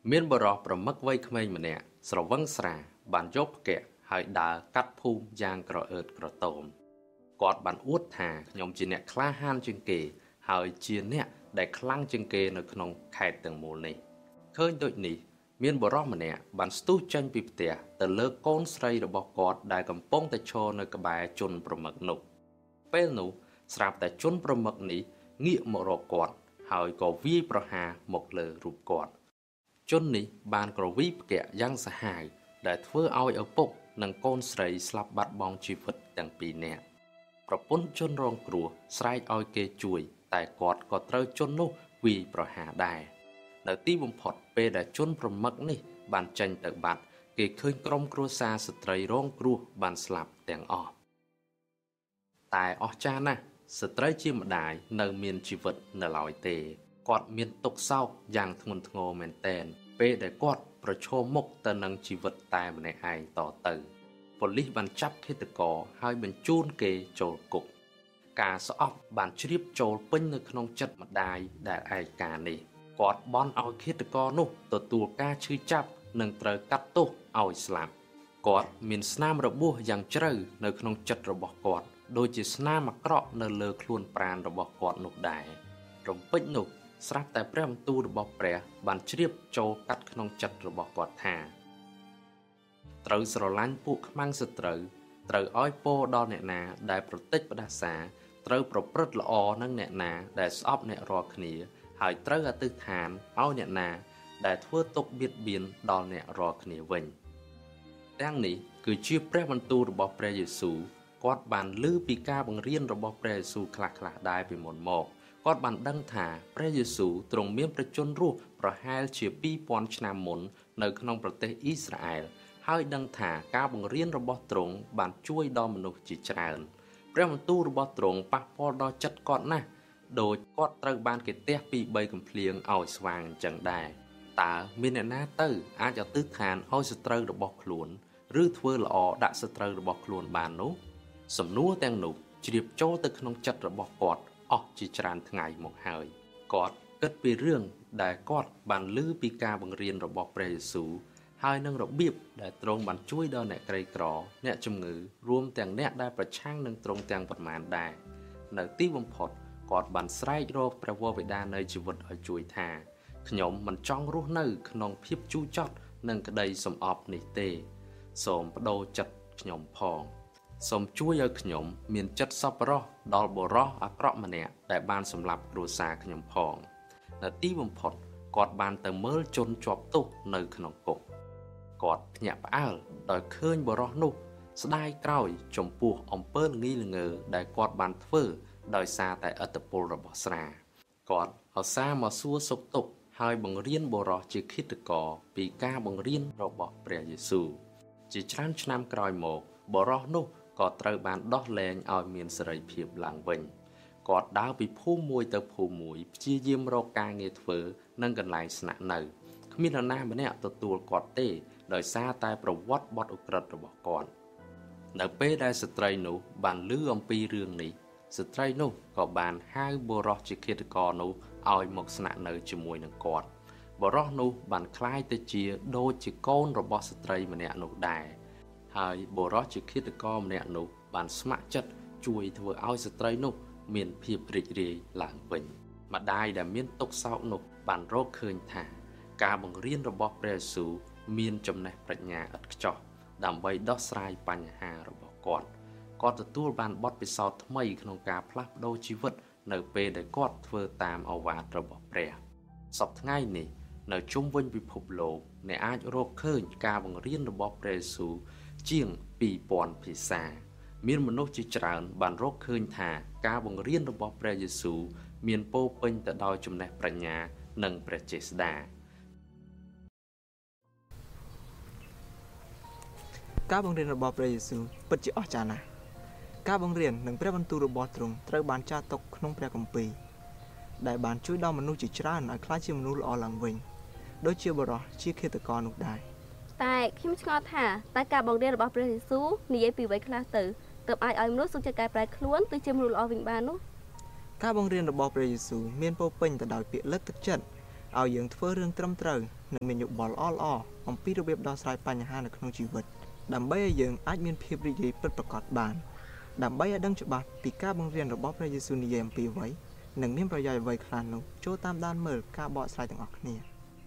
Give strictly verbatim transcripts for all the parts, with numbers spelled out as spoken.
មានបរិះប្រមឹកវ័យក្មេងម្នាក់ស្រវឹងស្រាបានយកផ្គាក់ហើយដើរកាត់ភូមិយ៉ាងក្រអឺតក្រទមគាត់បានអួតថាខ្ញុំជាអ្នកក្លាហានជាងគេហើយជាអ្នកដែលខ្លាំងជាងគេនៅក្នុងខេត្តទាំងមូលនេះឃើញដូចនេះមានបរិះម្នាក់បានស្ទុះចេញពីផ្ទះទៅលើកូនស្រីរបស់គាត់ដែលកំពុងតែឈរនៅក្បែរជនប្រមឹកនោះពេលនោះស្រាប់តែជនប្រមឹកនេះងាកមករកគាត់ហើយក៏វាយប្រហារមកលើរូបគាត់ជននេះបានក្រវីផ្គាក់យ៉ាងសាហាវដែលធ្វើឲ្យឪពុកនិងកូនស្រីស្លាប់បាត់បង់ជីវិតទាំងពីរនាក់ប្រពន្ធជនរងគ្រោះស្រែកឲ្យគេជួយតែគាត់ក៏ត្រូវជននោះវាយប្រហារដែរនៅទីបំផុតពេលដែលជនប្រមឹកនេះបានចេញទៅបាត់គេឃើញក្រុមគ្រួសារស្ត្រីរងគ្រោះបានស្លាប់ទាំងអស់តែអស្ចារ្យណាស់ស្ត្រីជាម្ដាយនៅមានជីវិតនៅឡើយទេគាត់មានទុក្ខសោកយ៉ាងធ្ងន់ធ្ងរមែនទែនពេលដែលគាត់ប្រឈមមុខទៅនឹងជីវិតតែម្នាក់ឯងតទៅប៉ូលីសបានចាប់ឃាតករហើយបញ្ជូនគេចូលគុកការស្អប់បានជ្រាបចូលពេញនៅក្នុងចិត្តម្ដាយដែលឯកានេះគាត់បន់ឲ្យឃាតករនោះទទួលការឈឺចាប់និងត្រូវកាត់ទោសឲ្យស្លាប់គាត់មានស្នាមរបួសយ៉ាងជ្រៅនៅក្នុងចិត្តរបស់គាត់ដូចជាស្នាមអាក្រក់នៅលើខ្លួនប្រាណរបស់គាត់នោះដែររំពេចនោះស្រាប់តែព្រះបន្ទូលរបស់ព្រះបានជ្រាបចូលកាត់ក្នុងចិត្តរបស់គាត់ថាត្រូវស្រឡាញ់ពួកខ្មាំងសត្រូវត្រូវឲ្យពរដល់អ្នកណាដែលប្រតិចផ្ដាសាត្រូវប្រព្រឹត្តល្អនឹងអ្នកណាដែលស្អប់អ្នករាល់គ្នាហើយត្រូវអធិដ្ឋានឲ្យអ្នកណាដែលធ្វើទុកបៀតបៀនដល់អ្នករាល់គ្នាវិញទាំងនេះគឺជាព្រះបន្ទូលរបស់ព្រះយេស៊ូវគាត់បានឮពីការបង្រៀនរបស់ព្រះយេស៊ូវខ្លះៗដែរពីមុនមកគាត់បានដឹងថាព្រះយេស៊ូវទ្រង់មានប្រជញ្ញរស់ប្រហែលជាពីរពាន់ឆ្នាំមុននៅក្នុងប្រទេសអ៊ីស្រាអែលហើយដឹងថាការបង្រៀនរបស់ទ្រង់បានជួយដល់មនុស្សជាច្រើនព្រះបន្ទូលរបស់ទ្រង់ប៉ះពាល់ដល់ចិត្តគាត់ណាស់ដោយគាត់ត្រូវបានគេទះពីបីកំភ្លៀងឲ្យស្វាងអញ្ចឹងដែរតើមានអ្នកណាទៅអាចអធិដ្ឋានឲ្យសត្រូវរបស់ខ្លួនឬធ្វើល្អដាក់សត្រូវរបស់ខ្លួនបាននោះសំណួរទាំងនោះជ្រាបចូលទៅក្នុងចិត្តរបស់គាត់អស់ជាច្រើនថ្ងៃមកហើយគាត់គិតពីរឿងដែលគាត់បានឮពីការបង្រៀនរបស់ព្រះយេស៊ូវហើយនឹងរបៀបដែលទ្រង់បានជួយដល់អ្នកក្រីក្រអ្នកជំងឺរួមទាំងអ្នកដែលប្រឆាំងនឹងទ្រង់ទាំងប៉ុន្មានដែរនៅទីបំផុតគាត់បានស្រែករកព្រះវរបិតានៃជីវិតឲ្យជួយថាខ្ញុំមិនចង់រស់នៅក្នុងភាពជូរចត់និងក្តីសំអប់នេះទេសូមបដូរចិត្តខ្ញុំផងសូមជួយឲ្យខ្ញុំមានចិត្តសប្បុរសដល់បុរសអាក្រក់ម្នាក់ដែលបានសម្លាប់គ្រួសារខ្ញុំផងនៅទីបំផុតគាត់បានទៅមើលជនជាប់ទោសនៅក្នុងគុកគាត់ភ្ញាក់ផ្អើលដោយឃើញបុរសនោះស្ដាយក្រោយចំពោះអំពើល្ងីល្ងើដែលគាត់បានធ្វើដោយសារតែឥទ្ធិពលរបស់ស្រាគាត់ឧស្សាហ៍មកសួរសុខទុក្ខហើយបង្រៀនបុរសជាឃាតករពីការបង្រៀនរបស់ព្រះយេស៊ូវជាច្រើនឆ្នាំក្រោយមកបុរសនោះក៏ត្រូវបានដោះលែងឲ្យមានសេរីភាពឡើងវិញគាត់ដើរពីភូមិមួយទៅភូមិមួយព្យាយាមរកការងារធ្វើនិងកន្លែងស្នាក់នៅគ្មាននរណាម្នាក់ទទួលគាត់ទេដោយសារតែប្រវត្តិបទឧក្រិដ្ឋរបស់គាត់នៅពេលដែលស្ត្រីនោះបានឮអំពីរឿងនេះស្ត្រីនោះក៏បានហៅបុរសជាឃាតករនោះឲ្យមកស្នាក់នៅជាមួយនឹងគាត់បុរសនោះបានក្លាយទៅជាដូចជាកូនរបស់ស្ត្រីម្នាក់នោះដែរហើយបុរសជាឃាតករម្នាក់នោះបានស្ម័គ្រចិត្តជួយធ្វើឲ្យស្ត្រីនោះមានភាពរីករាយឡើងវិញម្ដាយដែលមានទុក្ខសោកនោះបានរកឃើញថាការបង្រៀនរបស់ព្រះយេស៊ូវមានចំណេះប្រាជ្ញាឥតខ្ចោះដើម្បីដោះស្រាយបញ្ហារបស់គាត់គាត់ទទួលបានបទពិសោធន៍ថ្មីក្នុងការផ្លាស់ប្ដូរជីវិតនៅពេលដែលគាត់ធ្វើតាមឱវាទរបស់ព្រះសប្តាហ៍ថ្ងៃនេះនៅជុំវិញពិភពលោកអ្នកអាចរកឃើញការបង្រៀនរបស់ព្រះយេស៊ូវជាងពីរពាន់ភាសាមានមនុស្សជាច្រើនបានរកឃើញថាការបង្រៀនរបស់ព្រះយេស៊ូវមានពោរពេញទៅដោយចំណេះប្រាជ្ញានិងព្រះចេស្តាការបង្រៀនរបស់ព្រះយេស៊ូវពិតជាអស្ចារ្យណាស់ការបង្រៀននិងព្រះបន្ទូលរបស់ទ្រង់ត្រូវបានចារទុកក្នុងព្រះគម្ពីរដែលបានជួយដល់មនុស្សជាច្រើនឲ្យក្លាយជាមនុស្សល្អឡើងវិញដូចជាបុរសជាឃាតករនោះដែរតែខ្ញុំឆ្ងល់ថាតើការបង្រៀនរបស់ព្រះយេស៊ូវនិយាយពីអ្វីខ្លះទៅទើបអាចឲ្យមនុស្សសុខចិត្តកែប្រែខ្លួនទៅជាមនុស្សល្អវិញបាននោះការបង្រៀនរបស់ព្រះយេស៊ូវមានពោរពេញទៅដោយពាក្យលើកទឹកចិត្តឲ្យយើងធ្វើរឿងត្រឹមត្រូវនិងមានយោបល់ល្អៗអំពីរបៀបដោះស្រាយបញ្ហានៅក្នុងជីវិតដើម្បីឲ្យយើងអាចមានភាពរីករាយពិតប្រាកដបានដើម្បីឲ្យដឹងច្បាស់ពីការបង្រៀនរបស់ព្រះយេស៊ូវនិយាយអំពីអ្វីនិងមានប្រយោជន៍អ្វីខ្លះនោះចូលតាមដានមើលការបកស្រាយទាំងអស់គ្នា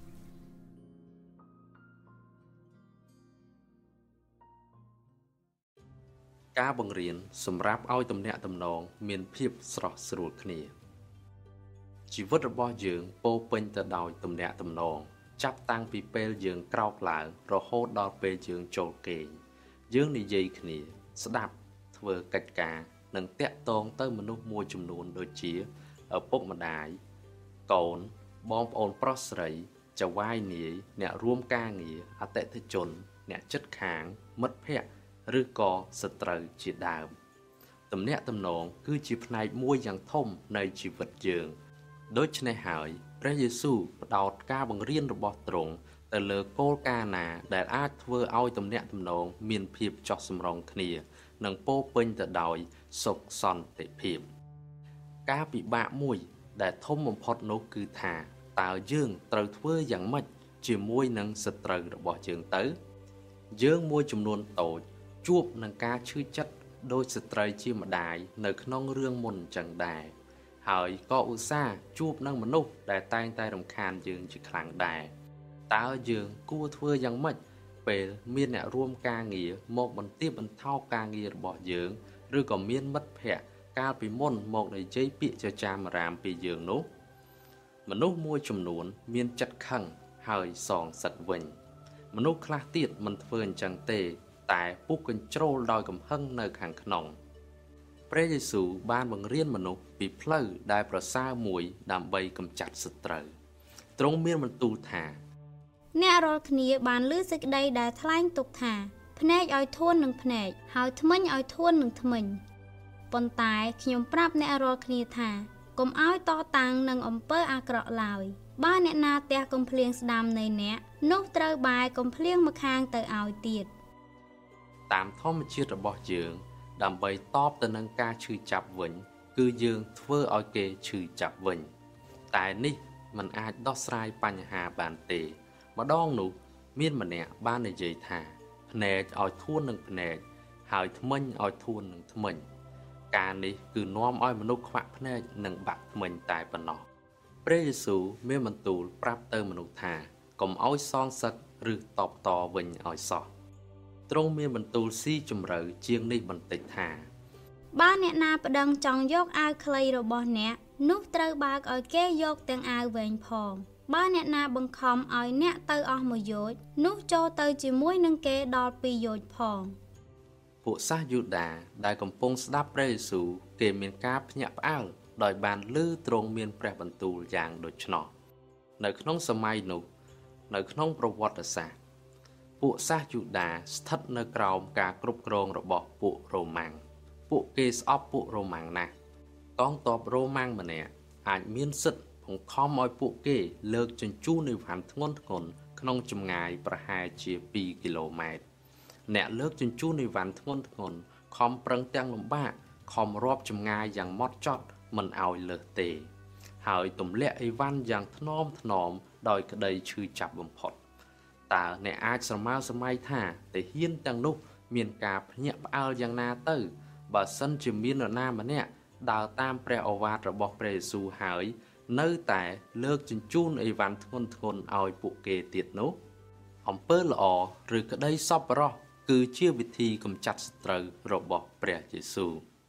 ការបង្រៀនសម្រាប់ឲ្យទំនាក់ទំនងមានភាពស្រស់ស្រួលគ្នាជីវិតរបស់យើងពោរពេញទៅដោយទំនាក់ទំនងចាប់តាំងពីពេលយើងក្រោកឡើងរហូតដល់ពេលយើងចូលគេងយើងនិយាយគ្នាស្ដាប់ធ្វើកិច្ចការនិងតាក់ទងទៅមនុស្សមួយចំនួនដូចជាឪពុកម្ដាយកូនបងប្អូនប្រុសស្រីចៅហ្វាយនាយអ្នករួមការងារអតិថិជនអ្នកជិតខាងមិត្តភ័ក្តិឬក៏សត្រូវជាដើមទំនាក់ទំនងគឺជាផ្នែកមួយយ៉ាងធំនៃជីវិតយើងដូច្នេះហើយព្រះយេស៊ូវផ្ដោតការបង្រៀនរបស់ទ្រង់ទៅលើគោលការណ៍ណាដែលអាចធ្វើឲ្យទំនាក់ទំនងមានភាពចុះសម្រុងគ្នានិងពោរពេញទៅដោយសុខសន្តិភាពការពិបាកមួយដែលធំបំផុតនោះគឺថាតើយើងត្រូវធ្វើយ៉ាងម៉េចជាមួយនឹងសត្រូវរបស់យើងទៅយើងមួយចំនួនតូចជួបនឹងការឈឺចិត្តដោយស្ត្រីជាម្ដាយនៅក្នុងរឿងមុនចឹងដែរហើយក៏ឧស្សាហ៍ជួបនឹងមនុស្សដែលតែងតែរំខានយើងជាខ្លាំងដែរតើយើងគួរធ្វើយ៉ាងម៉េចពេលមានអ្នករួមការងារមកបន្ទាបបន្ថោការងាររបស់យើងឬក៏មានមិត្តភ័ក្តិកាលពីមុនមកនិយាយពាក្យចចាមអារាមពីយើងនោះមនុស្សមួយចំនួនមានចិត្តខឹងហើយសងសឹកវិញមនុស្សខ្លះទៀតមិនធ្វើអញ្ចឹងទេតែពុះកញ្ជ្រោលដោយកំហឹងនៅខាងក្នុងព្រះយេស៊ូវបានបង្រៀនមនុស្សពីផ្លូវដែលប្រសើរមួយដើម្បីកម្ចាត់សត្រូវទ្រង់មានបន្ទូលថាអ្នករាល់គ្នាបានឮសេចក្តីដែលថ្លែងទុកថាភ្នែកឲ្យធួននឹងភ្នែកហើយធ្មេញឲ្យធួននឹងធ្មេញប៉ុន្តែខ្ញុំប្រាប់អ្នករាល់គ្នាថាកុំឲ្យតតាំងនឹងអំពើអាក្រក់ឡើយបើអ្នកណាទះកំភ្លៀងស្ដាំនៃអ្នកនោះត្រូវបែរកំភ្លៀងម្ខាងទៅឲ្យទៀតតាមធម្មជាតិរបស់យើងដើម្បីតបទៅនឹងការឈឺចាប់វិញគឺយើងធ្វើឲ្យគេឈឺចាប់វិញតែនេះมันអាចដោះស្រាយបញ្ហាបានទេម្ដងនោះមានម្នាក់បាននិយាយថាភ្នែកឲ្យធួននឹងភ្នែកហើយធ្មេញឲ្យធួននឹងធ្មេញការនេះគឺនាំឲ្យមនុស្សខ្វាក់ភ្នែកនិងបាក់ធ្មេញតែប៉ុណ្ណោះព្រះយេស៊ូវមានបន្ទូលប្រាប់ទៅមនុស្សថាកុំឲ្យសងសឹកឬតបតវិញឲ្យសោះទ្រង់មានបន្ទូលស៊ីជម្រៅជាងនេះបន្តិចថាបើអ្នកណាប្តឹងចង់យកអាវខ្លីរបស់អ្នកនោះត្រូវបើកឲ្យគេយកទាំងអាវវែងផងបើអ្នកណាបង្ខំឲ្យអ្នកទៅអស់មួយយោជន៍នោះចូលទៅជាមួយនឹងគេដល់ពីរយោជន៍ផងពួកសាសយូដាដែលកំពុងស្ដាប់ព្រះយេស៊ូវគេមានការភ្ញាក់ផ្អើលដោយបានឮទ្រង់មានព្រះបន្ទូលយ៉ាងដូច្នោះនៅក្នុងសម័យនោះនៅក្នុងប្រវត្តិសាស្ត្រពួកសាសយូដាស្ថិតនៅក្រោមការគ្រប់គ្រងរបស់ពួករ៉ូម៉ាំងពួកគេស្អប់ពួករ៉ូម៉ាំងណាស់កងទ័ពរ៉ូម៉ាំងម្នាក់អាចមានសិទ្ធិបង្ខំឲ្យពួកគេលើកជញ្ជូននៃវ៉ាន់ធ្ងន់ធ្ងរក្នុងចម្ងាយប្រហែលជាពីរគីឡូម៉ែត្រអ្នកលើកជញ្ជូននៃវ៉ាន់ធ្ងន់ធ្ងរខំប្រឹងទាំងលំបាកខំរាប់ចម្ងាយយ៉ាងម៉ត់ចត់មិនឲ្យលើសទេហើយទម្លាក់អីវ៉ាន់យ៉ាងថ្នមថ្នមដោយក្តីឈឺចាប់បំផុតតើអ្នកអាចស្រមើស្រមៃថាទាហានទាំងនោះមានការភ្ញាក់ផ្អើលយ៉ាងណាទៅបើសិនជាមាននរណាម្នាក់ដើរតាមព្រះឱវាទរបស់ព្រះយេស៊ូវហើយនៅតែលើកជញ្ជូនអីវ៉ាន់ធ្ងន់ធ្ងរឲ្យពួកគេទៀតនោះអំពើល្អឬក្តីសប្បុរសគឺជាវិធីកម្ចាត់សត្រូវរបស់ព្រះយេស៊ូវ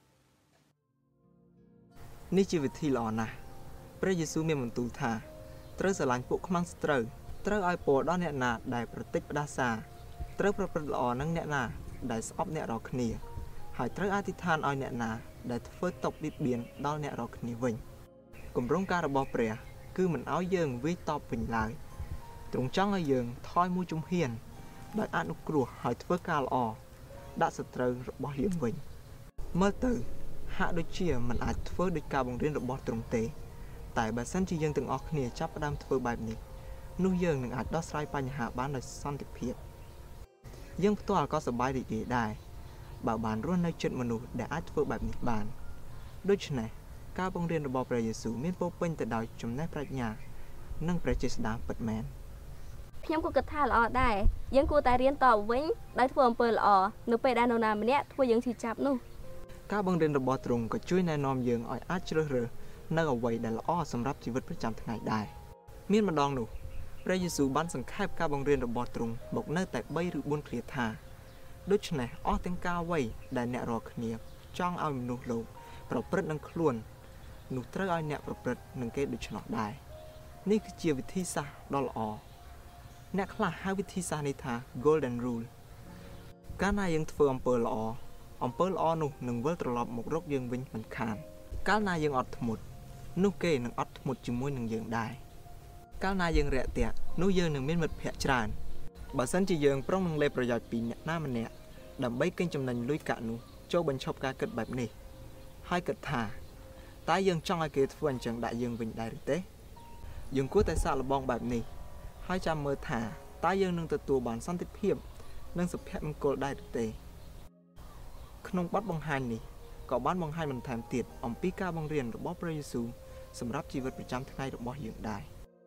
នេះជាវិធីល្អណាស់ព្រះយេស៊ូវមានបន្ទូលថាត្រូវស្រឡាញ់ពួកខ្មាំងសត្រូវត្រូវឲ្យពរដល់អ្នកណាដែលប្រតិចផ្ដាសាត្រូវប្រព្រឹត្តល្អនឹងអ្នកណាដែលស្អប់អ្នករាល់គ្នាហើយត្រូវអធិដ្ឋានឲ្យអ្នកណាដែលធ្វើទុកបៀតបៀនដល់អ្នករាល់គ្នាវិញគម្រោងការរបស់ព្រះគឺមិនឲ្យយើងវាយតបវិញឡើយទ្រង់ចង់ឲ្យយើងថយមួយជំហានដោយអនុគ្រោះហើយធ្វើការល្អដាក់សត្រូវរបស់យើងវិញមើលទៅហាក់ដូចជាមិនអាចធ្វើដោយការបង្រៀនរបស់ទ្រង់ទេតែបើសិនជាយើងទាំងអស់គ្នាចាប់ផ្ដើមធ្វើបែបនេះនោះយើងនឹងអាចដោះស្រាយបញ្ហាបានដោយសន្តិភាពយើងផ្ទាល់ក៏សប្បាយរីករាយដែរបើបានរស់នៅជិតមនុស្សដែលអាចធ្វើបែបនេះបានដូច្នេះការបង្រៀនរបស់ព្រះយេស៊ូវមានពោរពេញទៅដោយចំណេះប្រាជ្ញានិងព្រះចេស្តាពិតមែនខ្ញុំក៏គិតថាល្អដែរយើងគួរតែរៀនតទៅវិញដោយធ្វើអំពើល្អនៅពេលដែលនរណាម្នាក់ធ្វើយើងឈឺចាប់នោះការបង្រៀនរបស់ទ្រង់ក៏ជួយណែនាំយើងឲ្យអាចជ្រើសរើសនៅអ្វីដែលល្អសម្រាប់ជីវិតប្រចាំថ្ងៃដែរមានម្ដងនោះព្រះយេស៊ូវបានសង្ខេបការបង្រៀនរបស់ទ្រង់មកនៅតែបីឬបួនឃ្លាថាដូច្នេះអស់ទាំងការអ្វីដែលអ្នករាល់គ្នាចង់ឲ្យមនុស្សលោកប្រព្រឹត្តនឹងខ្លួននោះត្រូវឲ្យអ្នកប្រព្រឹត្តនឹងគេដូច្នោះដែរនេះគឺជាវិធីសាស្ត្រដ៏ល្អអ្នកខ្លះហៅវិធីសាស្ត្រនេះថា Golden Rule កាលណាយើងធ្វើអំពើល្អអំពើល្អនោះនឹងវិលត្រឡប់មករកយើងវិញមិនខានកាលណាយើងអត់ធ្មត់នោះគេនឹងអត់ធ្មត់ជាមួយនឹងយើងដែរកាលណាយើងរាក់ទាក់នោះយើងនឹងមានមិត្តភ័ក្តិច្រើនបើសិនជាយើងប្រុងនឹងលេបប្រយោជន៍ពីអ្នកណាម្នាក់ដើម្បីកេងចំណេញលុយកាក់នោះចូលបញ្ឈប់ការគិតបែបនេះហើយគិតថាតើយើងចង់ឲ្យគេធ្វើអញ្ចឹងដាក់យើងវិញដែរឬទេយើងគួរតែសាកល្បងបែបនេះហើយចាំមើលថាតើយើងនឹងទទួលបានសន្តិភាពនិងសុភមង្គលដែរឬទេក្នុងបទបង្ហាញនេះក៏បានបង្ហាញបន្ថែមទៀតអំពីការបង្រៀនរបស់ព្រះយេស៊ូវសម្រាប់ជីវិតប្រចាំថ្ងៃរបស់យើងដែរ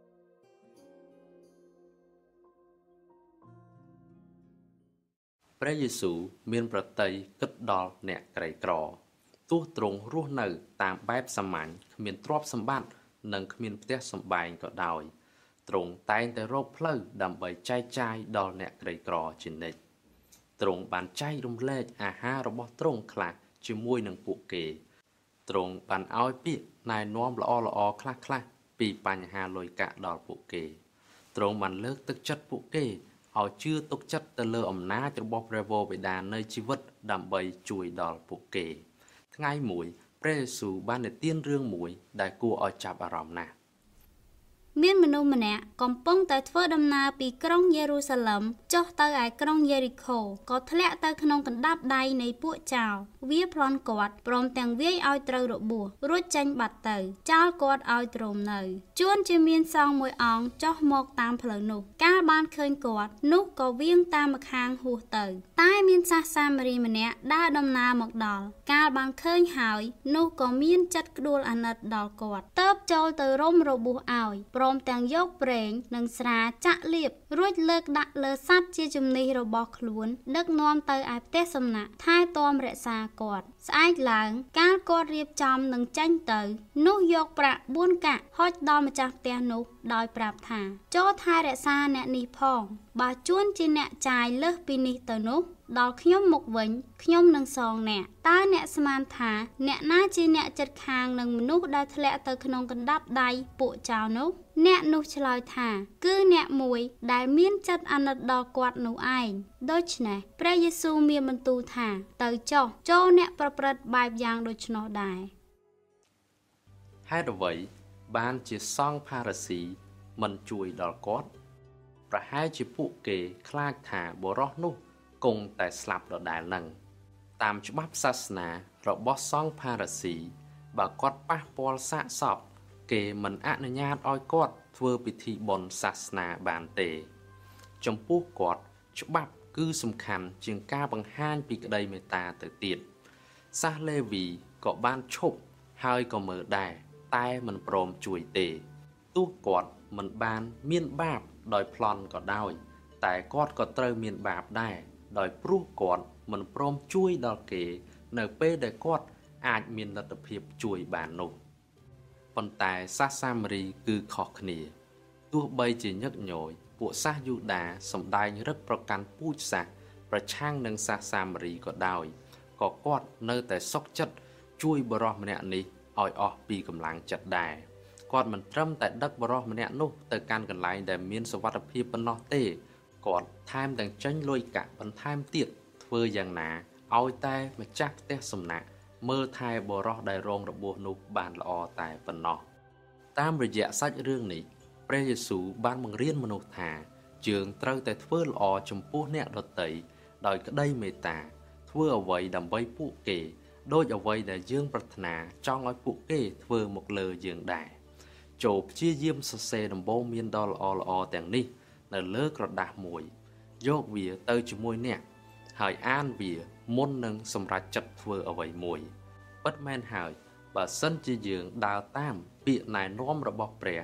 ព្រះយេស៊ូវមានប្រតិយគិតដល់អ្នកក្រីក្រទោះទ្រង់រស់នៅតាមបែបសាមញ្ញគ្មានទ្រព្យសម្បត្តិនិងគ្មានផ្ទះសម្បែងក៏ដោយទ្រង់តែងតែរកផ្លូវដើម្បីចែកចាយដល់អ្នកក្រីក្រជានិច្ចទ្រង់បានចែករំលែកអាហាររបស់ទ្រង់ខ្លះជាមួយនឹងពួកគេទ្រង់បានឲ្យពាក្យណែនាំល្អល្អខ្លះខ្លះពីបញ្ហាលុយកាក់ដល់ពួកគេទ្រង់បានលើកទឹកចិត្តពួកគេឲ្យជឿទុកចិត្តទៅលើអំណាចរបស់ព្រះវរបិតានៃជីវិតដើម្បីជួយដល់ពួកគេថ្ងៃមួយព្រះយេស៊ូវបាននិទានរឿងមួយដែលគួរឲ្យចាប់អារម្មណ៍ណាស់មានមនុស្សម្នាក់កំពុងតែធ្វើដំណើរពីក្រុងយេរូសាឡឹមចុះទៅឯក្រុងយេរីខូក៏ធ្លាក់ទៅក្នុងកណ្ដាប់ដៃនៃពួកចោរវាប្លន់គាត់ព្រមទាំងវាយឲ្យត្រូវរបួសរួចចេញបាត់ទៅចោលគាត់ឲ្យទ្រាំនៅជួនជាមានសង្ឃមួយអង្គចុះមកតាមផ្លូវនោះកាលបានឃើញគាត់នោះក៏វាងតាមម្ខាងហួសទៅតែមានសាសសាមារីម្នាក់ដើរដំណើរមកដល់កាលបានឃើញហើយនោះក៏មានចិត្តក្ដួលអាណិតដល់គាត់ទើបចូលទៅរុំរបួសឲ្យព្រមទាំងយកប្រេងនិងស្រាចាក់លាបរួចលើកដាក់លើសត្វជាជំនិះរបស់ខ្លួនដឹកនាំទៅឯផ្ទះសំណាក់ថែទាំរក្សាគាត់ស្អែកឡើងកាលគាត់រៀបចំនឹងចេញទៅនោះយកប្រាក់បួនកាក់ហុចដល់ម្ចាស់ផ្ទះនោះដោយប្រាប់ថាចូលថែរក្សាអ្នកនេះផងបើជួនជាអ្នកចាយលើសពីនេះទៅនោះដល់ខ្ញុំមកវិញខ្ញុំនឹងសងអ្នកតើអ្នកស្មានថាអ្នកណាជាអ្នកចិត្តខាងនឹងមនុស្សដែលធ្លាក់ទៅក្នុងកណ្ដាប់ដៃពួកចោរនោះអ្នកនោះឆ្លើយថាគឺអ្នកមួយដែលមានចិត្តអាណិតដល់គាត់នោះឯងដូច្នេះព្រះយេស៊ូវមានបន្ទូលថាទៅចុះចូលអ្នកប្រព្រឹត្តបែបយ៉ាងដូច្នោះដែរហេតុអ្វីបានជាសង្ឃផារ៉ាស៊ីមិនជួយដល់គាត់ប្រហែលជាពួកគេខ្លាចថាបុរសនោះគង់តែស្លាប់ដដែលនឹងតាមច្បាប់សាសនារបស់សង្ឃផារ៉ាស៊ីបើគាត់ប៉ះពាល់សាកសពគេមិនអនុញ្ញាតឲ្យគាត់ធ្វើពិធីបុណ្យសាសនាបានទេចំពោះគាត់ច្បាប់គឺសំខាន់ជាងការបង្ហាញពីក្តីមេត្តាទៅទៀតសាសលេវីក៏បានឈប់ហើយក៏មើលដែរតែមិនព្រមជួយទេទោះគាត់មិនបានមានបាបដោយប្លន់ក៏ដោយតែគាត់ក៏ត្រូវមានបាបដែរដោយព្រោះគាត់មិនព្រមជួយដល់គេនៅពេលដែលគាត់អាចមានលទ្ធភាពជួយបាននោះប៉ុន្តែសាសសាមារីគឺខុសគ្នាទោះបីជាញឹកញយពួកសាសយូដាសម្ដែងរឹកប្រកាន់ពូជសាសប្រឆាំងនឹងសាសសាមារីក៏ដោយក៏គាត់នៅតែសុខចិត្តជួយបរិសម្នាក់នេះឲ្យអស់ពីកម្លាំងចិត្តដែរគាត់មិនត្រឹមតែដឹកបរិសម្នាក់នោះទៅកាន់កន្លែងដែលមានសុវត្ថិភាពប៉ុណ្ណោះទេគាត់ថែមទាំងចេញលុយកាក់បន្ថែមទៀតធ្វើយ៉ាងណាឲ្យតែម្ចាស់ផ្ទះសំណាក់មើលថែបរិសដែលរងរបួសនោះបានល្អតែប៉ុណ្ណោះតាមរយៈសាច់រឿងនេះព្រះយេស៊ូវបានបង្រៀនមនុស្សថាយើងត្រូវតែធ្វើល្អចំពោះអ្នកដទៃដោយក្តីមេត្តាធ្វើអ្វីដើម្បីពួកគេដោយអ្វីដែលយើងប្រាថ្នាចង់ឲ្យពួកគេធ្វើមកលើយើងដែរចូលព្យាយាមសរសេរដំបូន្មានដ៏ល្អល្អទាំងនេះនៅលើក្រដាសមួយយកវាទៅជាមួយអ្នកហើយអានវាមុននឹងសម្រេចចិត្តធ្វើអ្វីមួយពិតមែនហើយបើសិនជាយើងដើរតាមពាក្យណែនាំរបស់ព្រះ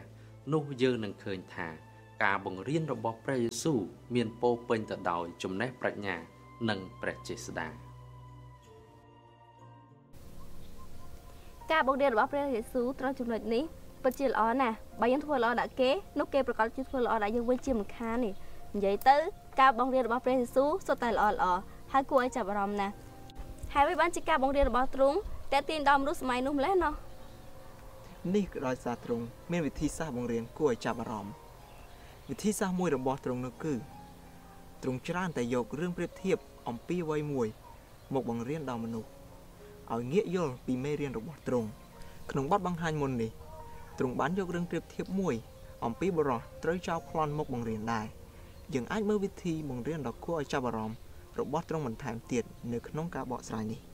នោះយើងនឹងឃើញថាការបង្រៀនរបស់ព្រះយេស៊ូវមានពោរពេញទៅដោយចំណេះប្រាជ្ញានិងព្រះចេស្តាការបង្រៀនរបស់ព្រះយេស៊ូវត្រង់ចំណុចនេះពិតជាល្អណាស់បើយើងធ្វើល្អដាក់គេនោះគេប្រកាសជាធ្វើល្អដាក់យើងវិញជាមិនខាននេះនិយាយទៅការបង្រៀនរបស់ព្រះយេស៊ូវសុទ្ធតែល្អល្អហើយគួរឲ្យចាប់អារម្មណ៍ណាស់ហើយវាបានជាការបង្រៀនរបស់ទ្រង់តែទាញដល់មនុស្សសម័យនោះម្ល៉េះណោះនេះក៏ដោយសារទ្រង់មានវិធីសាស្ត្របង្រៀនគួរឲ្យចាប់អារម្មណ៍វិធីសាស្ត្រមួយរបស់ទ្រង់នោះគឺទ្រង់ច្រើនតែយករឿងប្រៀបធៀបអំពីអ្វីមួយមកបង្រៀនដល់មនុស្សឲ្យងាកយល់ពីមេរៀនរបស់ទ្រង់ក្នុងបទបង្ហាញមុននេះទ្រង់បានយករឿងប្រៀបធៀបមួយអំពីបុរសត្រូវចោលប្លន់មកបង្រៀនដែរយើងអាចមើលវិធីបង្រៀនដ៏គួរឲ្យចាប់អារម្មណ៍របស់ទ្រង់បន្ថែមទៀតនៅក្នុងការបកស្រាយនេះ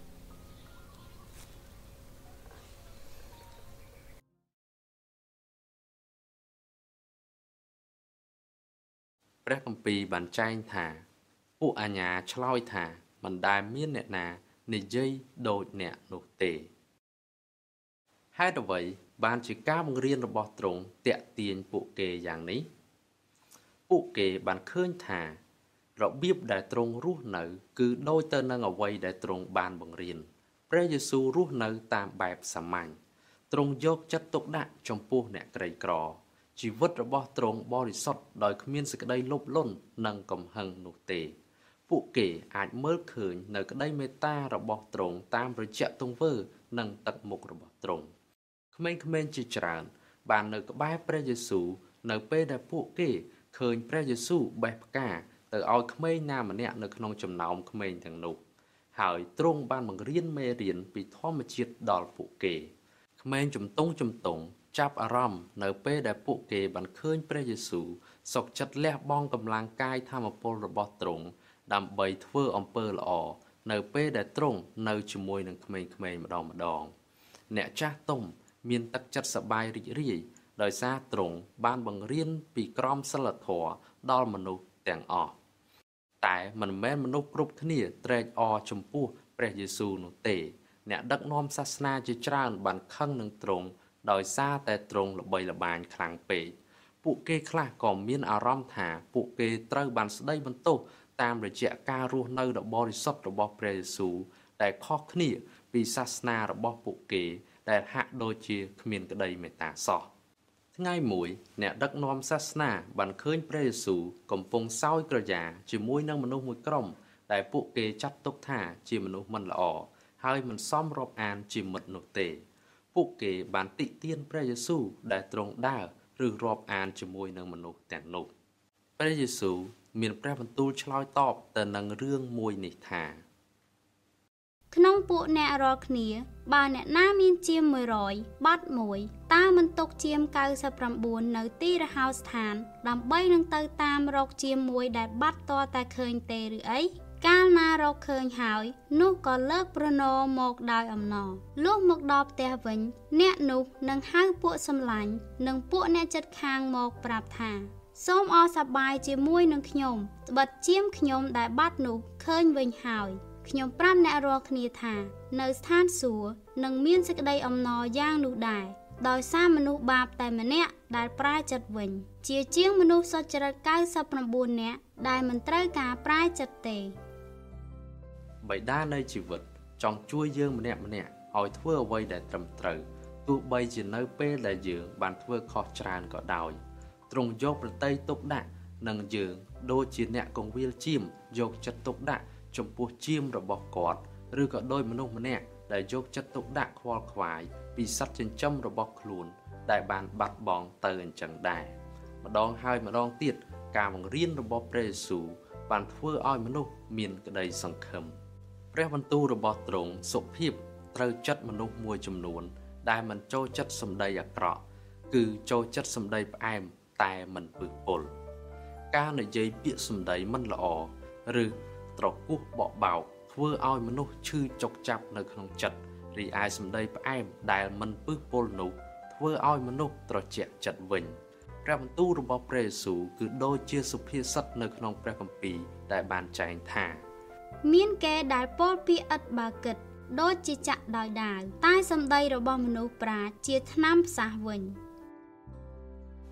ព្រះគម្ពីរបានចែងថាពួកអាញាឆ្លើយថាមិនដែលមានអ្នកណានិយាយដូចអ្នកនោះទេហេតុអ្វីបានជាការបង្រៀនរបស់ទ្រង់តាក់ទាញពួកគេយ៉ាងនេះពួកគេបានឃើញថារបៀបដែលទ្រង់រស់នៅគឺដូចទៅនឹងអ្វីដែលទ្រង់បានបង្រៀនព្រះយេស៊ូវរស់នៅតាមបែបសាមញ្ញទ្រង់យកចិត្តទុកដាក់ចំពោះអ្នកក្រីក្រជីវិតរបស់ទ្រង់បរិសុទ្ធដោយគ្មានសេចក្តីលោភលន់និងកំហឹងនោះទេពួកគេអាចមើលឃើញនៅក្តីមេត្តារបស់ទ្រង់តាមរយៈទង្វើនិងទឹកមុខរបស់ទ្រង់ក្មេងៗជាច្រើនបាននៅក្បែរព្រះយេស៊ូវនៅពេលដែលពួកគេឃើញព្រះយេស៊ូវបេះផ្កាទៅឲ្យក្មេងណាម្នាក់នៅក្នុងចំណោមក្មេងទាំងនោះហើយទ្រង់បានបង្រៀនមេរៀនពីធម្មជាតិដល់ពួកគេក្មេងជំទង់ជំទង់ចាប់អារម្មណ៍នៅពេលដែលពួកគេបានឃើញព្រះយេស៊ូវសុខចិត្តលះបង់កម្លាំងកាយធម៌ពលរបស់ទ្រង់ដើម្បីធ្វើអំពើល្អនៅពេលដែលទ្រង់នៅជាមួយនឹងក្មេងៗម្ដងម្ដងអ្នកចាស់ទុំមានទឹកចិត្តសប្បាយរីករាយដោយសារទ្រង់បានបង្រៀនពីក្រមសីលធម៌ដល់មនុស្សទាំងអស់តែមិនមែនមនុស្សគ្រប់គ្នាត្រេកអរចំពោះព្រះយេស៊ូវនោះទេអ្នកដឹកនាំសាសនាជាច្រើនបានខឹងនឹងទ្រង់ដោយសារតែទ្រង់ល្បីល្បាញខ្លាំងពេកពួកគេខ្លះក៏មានអារម្មណ៍ថាពួកគេត្រូវបានស្ដីបន្ទោសតាមរយៈការរស់នៅដ៏បរិសុទ្ធរបស់ព្រះយេស៊ូវដែលខុសគ្នាពីសាសនារបស់ពួកគេដែលហាក់ដូចជាគ្មានក្តីមេត្តាសោះថ្ងៃមួយអ្នកដឹកនាំសាសនាបានឃើញព្រះយេស៊ូវកំពុងសោយក្រយ៉ាជាមួយនឹងមនុស្សមួយក្រុមដែលពួកគេចាត់ទុកថាជាមនុស្សមិនល្អហើយមិនសមរាប់អានជាមិត្តនោះទេពួកគេបានតិទៀនព្រះយេស៊ូវដែលទ្រង់ដើរឬរាប់អានជាមួយនឹងមនុស្សទាំងនោះព្រះយេស៊ូវមានព្រះបន្ទូលឆ្លើយតបទៅនឹងរឿងមួយនេះថាក្នុងពួកអ្នករាល់គ្នាបើអ្នកណាមានជាមមួយរយបាត់មួយតើមិនទុកជាមកៅសិបប្រាំបួននៅទីរហោស្ថានដើម្បីនឹងទៅតាមរកជាមួយដែលបាត់តតែឃើញទេឬអីកាលណារកឃើញហើយនោះក៏លើកប្រណរមកដោយអំណរលុះមកដល់ផ្ទះវិញអ្នកនោះនឹងហៅពួកសម្លាញ់និងពួកអ្នកជិតខាងមកប្រាប់ថាសូមអរសប្បាយជាមួយនឹងខ្ញុំត្បិតជាមខ្ញុំដែលបាត់នោះឃើញវិញហើយខ្ញុំប្រាប់អ្នករាល់គ្នាថានៅស្ថានសួគ៌នឹងមានសេចក្តីអំណរយ៉ាងនោះដែរដោយសារមនុស្សបាបតែម្នាក់ដែលប្រែចិត្តវិញជាជាងមនុស្សសុចរិតកៅសិបប្រាំបួននាក់ដែលមិនត្រូវការប្រែចិត្តទេបិតានៃជីវិតចង់ជួយយើងម្នាក់ម្នាក់ឲ្យធ្វើអ្វីដែលត្រឹមត្រូវទោះបីជានៅពេលដែលយើងបានធ្វើខុសច្រើនក៏ដោយទ្រង់យកប្រតិយទុកដាក់នឹងយើងដូចជាអ្នកកងវិលជាមយកចិត្តទុកដាក់ចំពោះជាមរបស់គាត់ឬក៏ដោយមនុស្សម្នាក់ដែលយកចិត្តទុកដាក់ខ្វល់ខ្វាយពីសត្វចិញ្ចឹមរបស់ខ្លួនដែលបានបាត់បង់ទៅអញ្ចឹងដែរម្ដងហើយម្ដងទៀតការបង្រៀនរបស់ព្រះយេស៊ូវបានធ្វើឲ្យមនុស្សមានក្តីសង្ឃឹមព្រះបន្ទូលរបស់ទ្រង់សុភាពត្រូវចិត្តមនុស្សមួយចំនួនដែលមិនចូលចិត្តសម្ដីអាក្រក់គឺចូលចិត្តសម្ដីផ្អែមតែមិនពឹសពុលការនិយាយពាក្យសម្ដីមិនល្អឬត្រគោះបក់បោកធ្វើឲ្យមនុស្សឈឺចុកចាប់នៅក្នុងចិត្តរីឯសម្ដីផ្អែមដែលមិនពឹសពុលនោះធ្វើឲ្យមនុស្សត្រជាក់ចិត្តវិញព្រះបន្ទូលរបស់ព្រះយេស៊ូវគឺដូចជាសុភាសិតនៅក្នុងព្រះគម្ពីរដែលបានចែងថាមានគេដែលពោលពាក្យឥតបើគិតដូចជាចាក់ដោយដាវតែសម្ដីរបស់មនុស្សប្រាជ្ញជាថ្នាំផ្សះវិញ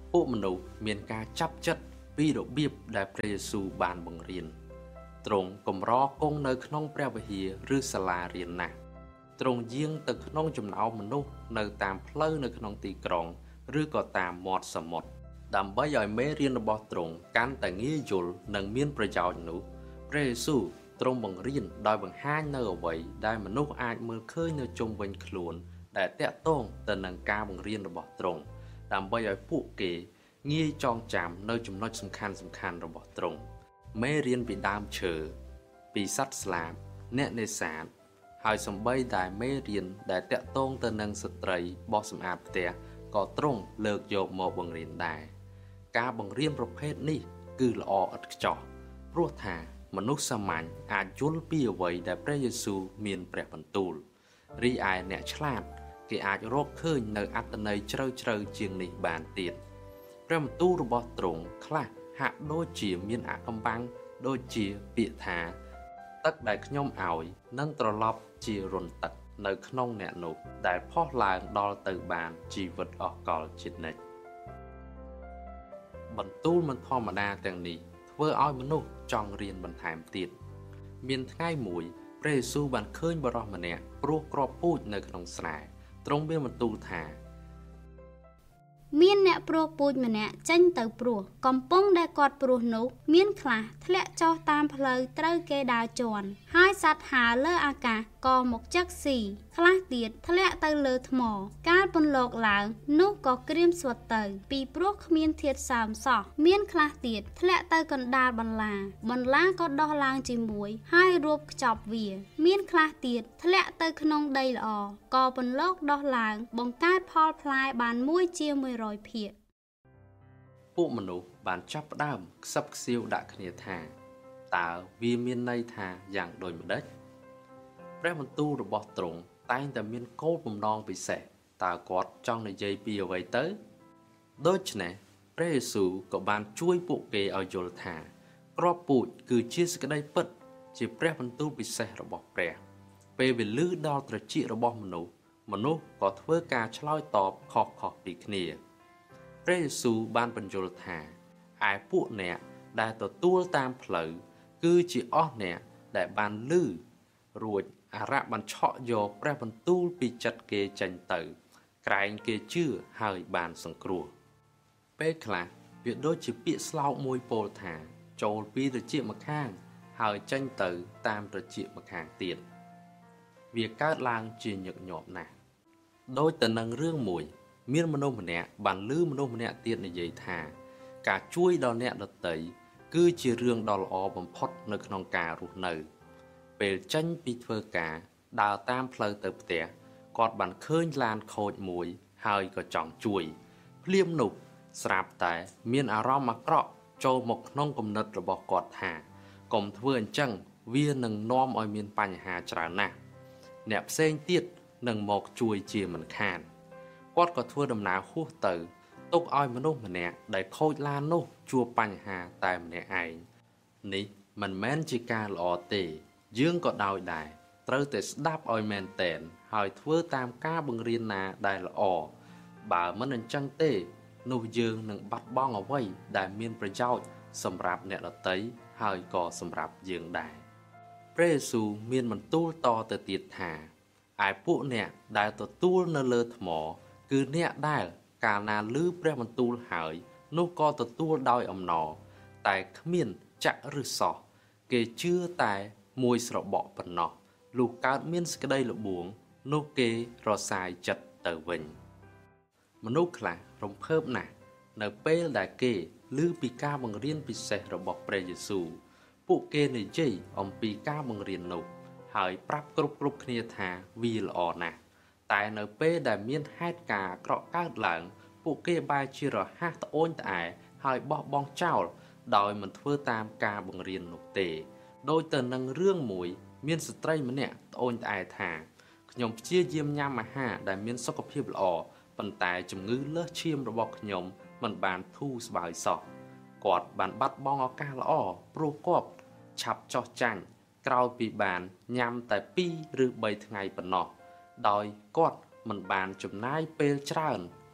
ពួកមនុស្សមានការចាប់ចិត្តពីរបៀបដែលព្រះយេស៊ូវបានបង្រៀនទ្រង់កម្រគង់នៅក្នុងព្រះវិហារឬសាលារៀនណាស់ទ្រង់យាងទៅក្នុងចំណោមមនុស្សនៅតាមផ្លូវនៅក្នុងទីក្រុងឬក៏តាមមាត់សមុទ្រដើម្បីឲ្យមេរៀនរបស់ទ្រង់កាន់តែងាយយល់និងមានប្រយោជន៍នោះព្រះយេស៊ូវទ្រង់បង្រៀនដោយបង្ហាញនៅអ្វីដែលមនុស្សអាចមើលឃើញនៅជុំវិញខ្លួនដែលតាក់ទងទៅនឹងការបង្រៀនរបស់ទ្រង់ដើម្បីឲ្យពួកគេងាយចងចាំនៅចំណុចសំខាន់សំខាន់របស់ទ្រង់មេរៀនពីដើមឈើពីសត្វស្លាបអ្នកនេសាទហើយសម្បីតែមេរៀនដែលតាក់ទងទៅនឹងស្ត្រីបោសសម្អាតផ្ទះក៏ទ្រង់លើកយកមកបង្រៀនដែរការបង្រៀនប្រភេទនេះគឺល្អឥតខ្ចោះព្រោះថាមនុស្សសាមញ្ញអាចយល់ពីអ្វីដែលព្រះយេស៊ូវមានព្រះបន្ទូលរីឯអ្នកឆ្លាតគេអាចរកឃើញនៅអត្ថន័យជ្រៅជ្រៅជាងនេះបានទៀតព្រះបន្ទូលរបស់ទ្រង់ខ្លះហាក់ដូចជាមានអាថ៌កំបាំងដូចជាពាក្យថាទឹកដែលខ្ញុំឲ្យនឹងត្រឡប់ជារន្ធទឹកនៅក្នុងអ្នកនោះដែលផុសឡើងដល់ទៅបានជីវិតអស់កលជានិច្ចបន្ទូលមិនធម្មតាទាំងនេះធ្វើឲ្យមនុស្សចង់រៀនបន្ថែមទៀតមានថ្ងៃមួយព្រះយេស៊ូវបានឃើញបុរសម្នាក់ព្រោះគ្រាប់ពូជនៅក្នុងស្រែទ្រង់មានបន្ទូលថាមានអ្នកព្រោះពូចម្នាក់ចេញទៅព្រោះកំពុងដែលគាត់ព្រោះនោះមានខ្លះធ្លាក់ចុះតាមផ្លូវត្រូវគេដើរជន់ហើយសត្វហើរលើអាកាសក៏មកចឹកស៊ីខ្លះទៀតធ្លាក់ទៅលើថ្មកាលពន្លកឡើងនោះក៏ក្រៀមស្វិតទៅពីព្រោះគ្មានធាតុសើមសោះមានខ្លះទៀតធ្លាក់ទៅកណ្ដាលបន្លាបន្លាក៏ដោះឡើងជាមួយហើយរួបខ្ចប់វាមានខ្លះទៀតធ្លាក់ទៅក្នុងដីល្អក៏ពន្លកដោះឡើងបង្កើតផលផ្លែបានមួយជាមួយភាគពួកមនុស្សបានចាប់ផ្ដើមខ្សឹបខ្សៀវដាក់គ្នាថាតើវាមានន័យថាយ៉ាងដូចម្ដេចព្រះបន្ទូលរបស់ទ្រង់តែងតែមានគោលបំណងពិសេសតើគាត់ចង់និយាយពីអ្វីទៅដូច្នេះព្រះយេស៊ូវក៏បានជួយពួកគេឲ្យយល់ថាគ្រាប់ពូជគឺជាសេចក្តីពិតជាព្រះបន្ទូលពិសេសរបស់ព្រះពេលវាលឺដល់ត្រចៀករបស់មនុស្សមនុស្សក៏ធ្វើការឆ្លើយតបខុសៗពីគ្នាព្រះយេស៊ូវបានបញ្យល់ថាឯពួកអ្នកដែលទទួលតាមផ្លូវគឺជាអស់អ្នកដែលបានឮរួចអារៈបានឆក់យកព្រះបន្ទូលពីចិត្តគេចេញទៅក្រែងគេជឿហើយបានសង្គ្រោះពេលខ្លះវាដូចជាពាក្យស្លោកមួយពោលថាចូលពីត្រចៀកម្ខាងហើយចេញទៅតាមត្រចៀកម្ខាងទៀតវាកើតឡើងជាញឹកញាប់ណាស់ដូចទៅនឹងរឿងមួយមានមនុស្សម្នាក់បានឮមនុស្សម្នាក់ទៀតនិយាយថាការជួយដល់អ្នកដទៃគឺជារឿងដ៏ល្អបំផុតនៅក្នុងការរស់នៅពេលចេញពីធ្វើការដើរតាមផ្លូវទៅផ្ទះគាត់បានឃើញឡានខូចមួយហើយក៏ចង់ជួយភ្លាមនោះស្រាប់តែមានអារម្មណ៍អាក្រក់ចូលមកក្នុងគំនិតរបស់គាត់ថាកុំធ្វើអញ្ចឹងវានឹងនាំឲ្យមានបញ្ហាច្រើនណាស់អ្នកផ្សេងទៀតនឹងមកជួយជាមិនខានគាត់ក៏ធ្វើដំណើរហួសទៅទុកឲ្យមនុស្សម្នាក់ដែលខូចឡាននោះជួបបញ្ហាតែម្នាក់ឯងនេះមិនមែនជាការល្អទេយើងក៏ដោយដែរត្រូវតែស្ដាប់ឲ្យមែនតែនហើយធ្វើតាមការបង្រៀនណាដែលល្អបើមិនអញ្ចឹងទេនោះយើងនឹងបាត់បង់អ្វីដែលមានប្រយោជន៍សម្រាប់អ្នកដទៃហើយក៏សម្រាប់យើងដែរព្រះយេស៊ូវមានបន្ទូលតទៅទៀតថាឯពួកអ្នកដែលទទួលនៅលើថ្មគឺអ្នកដែលកាលណាឮព្រះបន្ទូលហើយនោះក៏ទទួលដោយអំណរតែគ្មានចាក់ឬសោះគេជឿតែមួយស្របក់ប៉ុណ្ណោះលុះកើតមានសេចក្តីល្បួងនោះគេរសាយចិត្តទៅវិញមនុស្សខ្លះរំភើបណាស់នៅពេលដែលគេឮពីការបង្រៀនពិសេសរបស់ព្រះយេស៊ូវពួកគេនិយាយអំពីការបង្រៀននោះហើយប្រាប់គ្រប់គ្រប់គ្នាថាវាល្អណាស់តែនៅពេលដែលមានហេតុការណ៍អាក្រក់កើតឡើងពួកគេបែរជារហ័សត្អូញត្អែហើយបោះបង់ចោលដោយមិនធ្វើតាមការបង្រៀននោះទេដោយទៅនឹងរឿងមួយមានស្ត្រីម្នាក់ត្អូញត្អែថាខ្ញុំព្យាយាមញ៉ាំអាហារដែលមានសុខភាពល្អប៉ុន្តែជំងឺលើសឈាមរបស់ខ្ញុំមិនបានធូរស្បើយសោះគាត់បានបាត់បង់ឱកាសល្អព្រោះគាត់ឆាប់ចោះចាញ់ក្រោយពីបានញ៉ាំតែពីរឬបីថ្ងៃប៉ុណ្ណោះដោយគាត់មិនបានចំណាយពេលច្រើន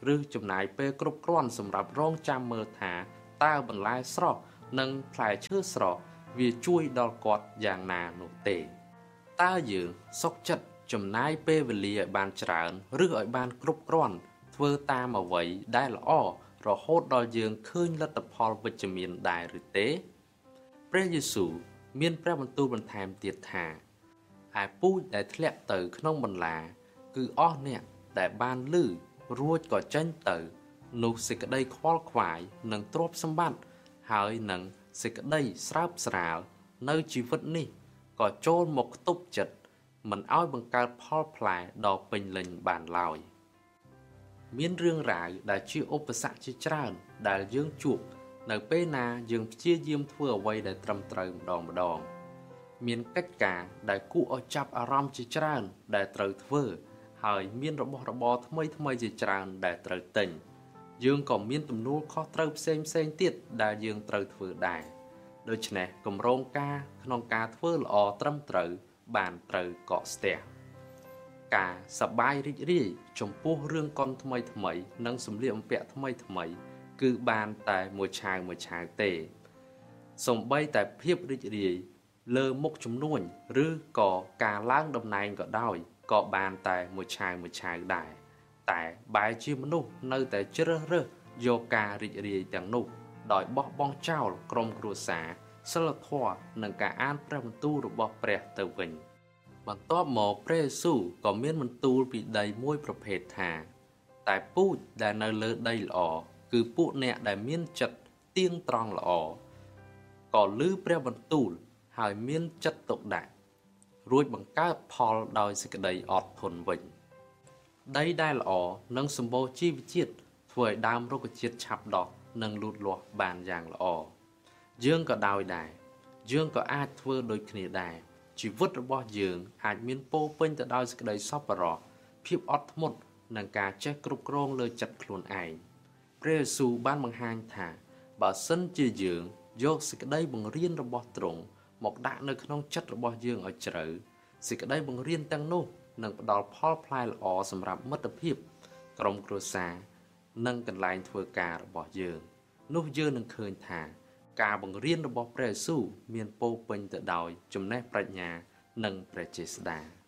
ឬចំណាយពេលគ្រប់គ្រាន់សម្រាប់រងចាំមើលថាតើបន្លែស្រស់និងផ្លែឈើស្រស់វាជួយដល់គាត់យ៉ាងណានោះទេតើយើងសុខចិត្តចំណាយពេលវេលាឲ្យបានច្រើនឬឲ្យបានគ្រប់គ្រាន់ធ្វើតាមអ្វីដែលល្អរហូតដល់យើងឃើញលទ្ធផលវិជ្ជមានដែរឬទេព្រះយេស៊ូវមានព្រះបន្ទូលបន្ថែមទៀតថាឯពូជដែលធ្លាក់ទៅក្នុងបន្លាគឺអស់អ្នកដែលបានឮរួចក៏ចេញទៅនោះសេចក្តីខ្វល់ខ្វាយនិងទ្រព្យសម្បត្តិហើយនឹងសេចក្តីស្រើបស្រាលនៅជីវិតនេះក៏ចូលមកខ្ទប់ចិត្តមិនឲ្យបង្កើតផលផ្លែដ៏ពេញលេញបានឡើយមានរឿងរ៉ាវដែលជាឧបសគ្គជាច្រើនដែលយើងជួបនៅពេលណាយើងព្យាយាមធ្វើអ្វីដែលត្រឹមត្រូវម្ដងម្ដងមានកិច្ចការដែលគួរឲ្យចាប់អារម្មណ៍ជាច្រើនដែលត្រូវធ្វើហើយមានរបស់របរថ្មីថ្មីជាច្រើនដែលត្រូវទិញយើងក៏មានទំនួលខុសត្រូវផ្សេងផ្សេងទៀតដែលយើងត្រូវធ្វើដែរដូច្នេះគម្រោងការក្នុងការធ្វើល្អត្រឹមត្រូវបានត្រូវកកស្ទះការសប្បាយរីករាយចំពោះរឿងកុនថ្មីថ្មីនិងសម្លៀកបំពាក់ថ្មីថ្មីគឺបានតែមួយឆាវមួយឆាវទេសូម្បីតែភាពរីករាយលើមុខជំនួញឬក៏ការឡើងតំណែងក៏ដោយក៏បានតែមួយឆាវមួយឆាវដែរតែបែរជាមនុស្សនៅតែជ្រើសរើសយកការរីករាយទាំងនោះដោយបោះបង់ចោលក្រុមគ្រួសារសិលធម៌និងការអានព្រះបន្ទូលរបស់ព្រះទៅវិញបន្ទាប់មកព្រះយេស៊ូវក៏មានបន្ទូលពីដីមួយប្រភេទថាតែពូជដែលនៅលើដីល្អគឺពួកអ្នកដែលមានចិត្តទៀងត្រង់ល្អក៏ឮព្រះបន្ទូលហើយមានចិត្តទុកដាក់រួចបង្កើតផលដោយសេចក្តីអត់ធន់វិញដីដែលល្អនិងសម្បូរជីវជាតិធ្វើឲ្យដើមរុក្ខជាតិឆាប់ដុះនិងលូតលាស់បានយ៉ាងល្អយើងក៏ដោយដែរយើងក៏អាចធ្វើដូចគ្នាដែរជីវិតរបស់យើងអាចមានពោរពេញទៅដោយសេចក្តីសប្បុរសភាពអត់ធ្មត់និងការចេះគ្រប់គ្រងលើចិត្តខ្លួនឯងព្រះយេស៊ូវបានបង្ហាញថាបើសិនជាយើងយកសេចក្តីបង្រៀនរបស់ទ្រង់មកដាក់នៅក្នុងចិត្តរបស់យើងឲ្យជ្រៅសេចក្តីបង្រៀនទាំងនោះនឹងផ្ដល់ផលផ្លែល្អសម្រាប់មិត្តភាពក្រុមគ្រួសារនិងកន្លែងធ្វើការរបស់យើងនោះយើងនឹងឃើញថាការបង្រៀនរបស់ព្រះយេស៊ូវមានពោរពេញទៅដោយចំណេះប្រាជ្ញានិងព្រះចេស្តា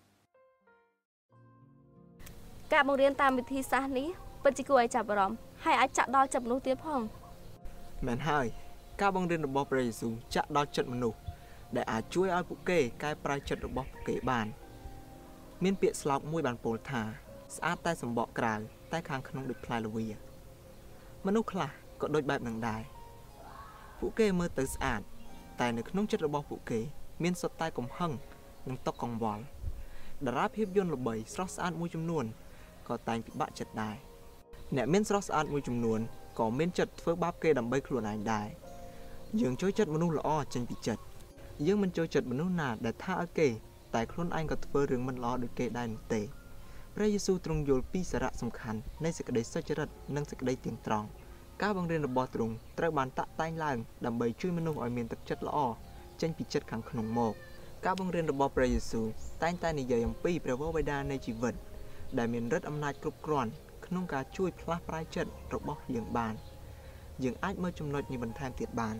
ការបង្រៀនតាមវិធីសាស្ត្រនេះពិតជាគួរឲ្យចាប់អារម្មណ៍ហើយអាចចាក់ដល់ចិត្តមនុស្សទៀតផងមែនហើយការបង្រៀនរបស់ព្រះយេស៊ូវចាក់ដល់ចិត្តមនុស្សដែលអាចជួយឲ្យពួកគេកែប្រែចិត្តរបស់ពួកគេបានមានពាក្យស្លោកមួយបានពោលថាស្អាតតែសម្បកក្រៅតែខាងក្នុងដូចផ្លែល្វាមនុស្សខ្លះក៏ដូចបែបនឹងដែរពួកគេមើលទៅស្អាតតែនៅក្នុងចិត្តរបស់ពួកគេមានសុទ្ធតែកំហឹងនិងទុក្ខកង្វល់តារាភាពយន្តល្បីស្រស់ស្អាតមួយចំនួនក៏តែងពិបាកចិត្តដែរអ្នកមានស្រស់ស្អាតមួយចំនួនក៏មានចិត្តធ្វើបាបគេដើម្បីខ្លួនឯងដែរយើងចូលចិត្តមនុស្សល្អចេញពីចិត្តយើងមិនចូលចិត្តមនុស្សណាដែលថាឲ្យគេតែខ្លួនឯងក៏ធ្វើរឿងមិនល្អដូចគេដែរនោះទេព្រះយេស៊ូវទ្រង់យល់ពីសារៈសំខាន់នៃសេចក្តីសុចរិតនិងសេចក្តីទៀងត្រង់ការបង្រៀនរបស់ទ្រង់ត្រូវបានតាក់តែងឡើងដើម្បីជួយមនុស្សឲ្យមានទឹកចិត្តល្អចេញពីចិត្តខាងក្នុងមកការបង្រៀនរបស់ព្រះយេស៊ូវតែងតែនិយាយអំពីព្រះវរបិតានៃជីវិតដែលមានឫទ្ធិអំណាចគ្រប់គ្រាន់ក្នុងការជួយផ្លាស់ប្រែចិត្តរបស់យើងបានយើងអាចមើលចំណុចនេះបន្ថែមទៀតបាន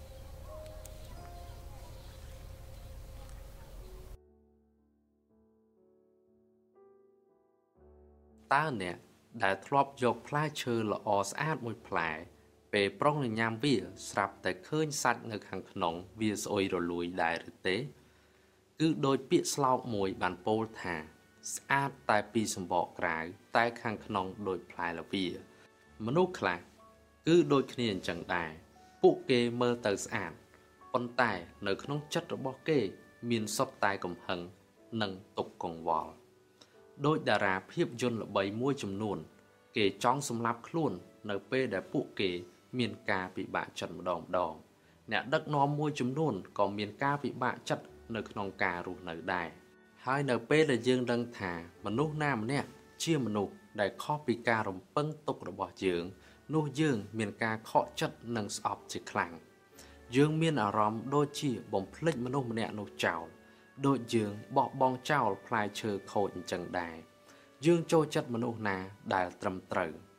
តើអ្នកដែលធ្លាប់យកផ្លែឈើល្អស្អាតមួយផ្លែពេលប្រុងនឹងញ៉ាំវាស្រាប់តែឃើញសាច់នៅខាងក្នុងវាស្អុយរលួយដែរឬទេគឺដោយពាក្យស្លោកមួយបានពោលថាស្អាតតែពីសម្បកក្រៅតែខាងក្នុងដូចផ្លែល្វាមនុស្សខ្លះគឺដូចគ្នាអញ្ចឹងដែរពួកគេមើលទៅស្អាតប៉ុន្តែនៅក្នុងចិត្តរបស់គេមានសុទ្ធតែកំហឹងនិងទុក្ខកង្វល់ដោយតារាភាពយន្តល្បីមួយចំនួនគេចង់សម្លាប់ខ្លួននៅពេលដែលពួកគេមានការពិបាកចិត្តម្ដងម្ដងអ្នកដឹកនាំមួយចំនួនក៏មានការពិបាកចិត្តនៅក្នុងការរស់នៅដែរហើយនៅពេលដែលយើងដឹងថាមនុស្សណាម្នាក់ជាមនុស្សដែលខុសពីការរំពឹងទុករបស់យើងនោះយើងមានការខកចិត្តនិងស្អប់ជាខ្លាំងយើងមានអារម្មណ៍ដូចជាបំភ្លេចមនុស្សម្នាក់នោះចោលដូចយើងបោះបង់ចោលផ្លែឈើខូចអញ្ចឹងដែរយើងចូលចិត្តមនុស្សណាដែលត្រឹមត្រូវ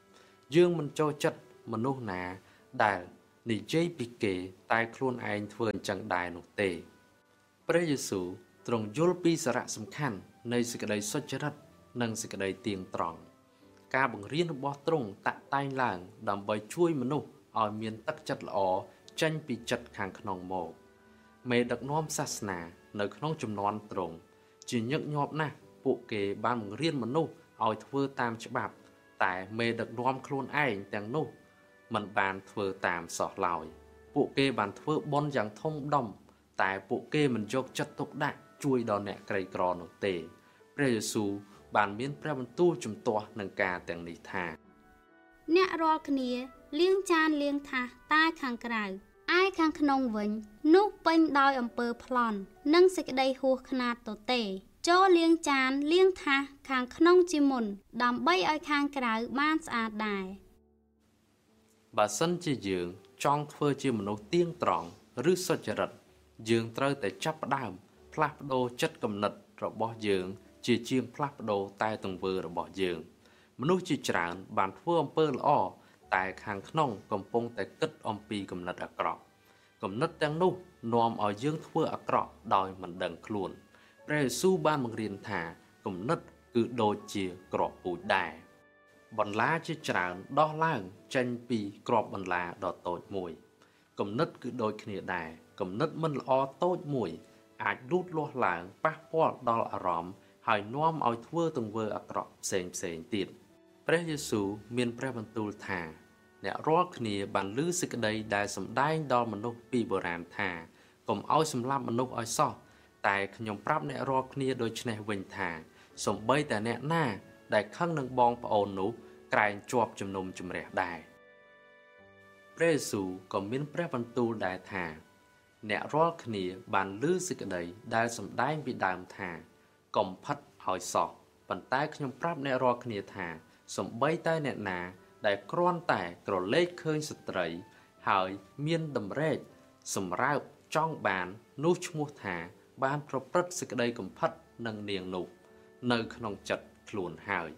យើងមិនចូលចិត្តមនុស្សណាដែលនិយាយពីគេតែខ្លួនឯងធ្វើអញ្ចឹងដែរនោះទេព្រះយេស៊ូវទ្រង់យល់ពីសារៈសំខាន់នៃសេចក្តីសុចរិតនិងសេចក្តីទៀងត្រង់ការបង្រៀនរបស់ទ្រង់តាក់តែងឡើងដើម្បីជួយមនុស្សឲ្យមានទឹកចិត្តល្អចេញពីចិត្តខាងក្នុងមកមេដឹកនាំសាសនានៅក្នុងជំនាន់ទ្រង់ជាញឹកញាប់ណាស់ពួកគេបានបង្រៀនមនុស្សឲ្យធ្វើតាមច្បាប់តែមេដឹកនាំខ្លួនឯងទាំងនោះមិនបានធ្វើតាមសោះឡើយពួកគេបានធ្វើបុណ្យយ៉ាងធំដុំតែពួកគេមិនយកចិត្តទុកដាក់ជួយដល់អ្នកក្រីក្រនោះទេព្រះយេស៊ូវបានមានព្រះបន្ទូលជំទាស់នឹងការទាំងនេះថាអ្នករាល់គ្នាលាងចានលាងថាសតែខាងក្រៅឯខាងក្នុងវិញនោះពេញដោយអំពើប្លន់និងសេចក្តីហួសខ្នាតទទេចូលលាងចានលាងថាសខាងក្នុងជាមុនដើម្បីឲ្យខាងក្រៅបានស្អាតដែរបើសិនជាយើងចង់ធ្វើជាមនុស្សទៀងត្រង់ឬសុចរិតយើងត្រូវតែចាប់ផ្ដើមផ្លាស់ប្ដូរចិត្តគំនិតរបស់យើងជាជាងផ្លាស់ប្ដូរតែទង្វើរបស់យើងមនុស្សជាច្រើនបានធ្វើអំពើល្អតែខាងក្នុងកំពុងតែគិតអំពីគំនិតអាក្រក់គំនិតទាំងនោះនាំឲ្យយើងធ្វើអាក្រក់ដោយមិនដឹងខ្លួនព្រះយេស៊ូវបានបង្រៀនថាគំនិតគឺដូចជាគ្រាប់ពូជដែរបន្លាជាច្រើនដោះឡើងចេញពីគ្រាប់បន្លាដ៏តូចមួយគំនិតគឺដូចគ្នាដែរគំនិតមិនល្អតូចមួយអាចលូតលាស់ឡើងប៉ះពាល់ដល់អារម្មណ៍ហើយនាំឲ្យធ្វើទង្វើអាក្រក់ផ្សេងផ្សេងទៀតព្រះយេស៊ូវមានព្រះបន្ទូលថាអ្នករាល់គ្នាបានឮសេចក្តីដែលសម្ដែងដល់មនុស្សពីបុរាណថាកុំឲ្យសម្លាប់មនុស្សឲ្យសោះតែខ្ញុំប្រាប់អ្នករាល់គ្នាដូចនេះវិញថាសូម្បីតែអ្នកណាដែលខឹងនឹងបងប្អូននោះក្រែងជាប់ជំនុំជម្រះដែរព្រះយេស៊ូវក៏មានព្រះបន្ទូលដែរថាអ្នករាល់គ្នាបានឮសេចក្តីដែលសម្ដែងពីដើមថាកុំផិតឲ្យសោះប៉ុន្តែខ្ញុំប្រាប់អ្នករាល់គ្នាថាសូម្បីតែអ្នកណាដែលគ្រាន់តែក្រឡេកឃើញស្ត្រីហើយមានតម្រេកសម្រើបចង់បាននោះឈ្មោះថាបានប្រព្រឹត្តសេចក្តីកំផិតនឹងនាងនោះនៅក្នុងចិត្តខ្លួនហើយ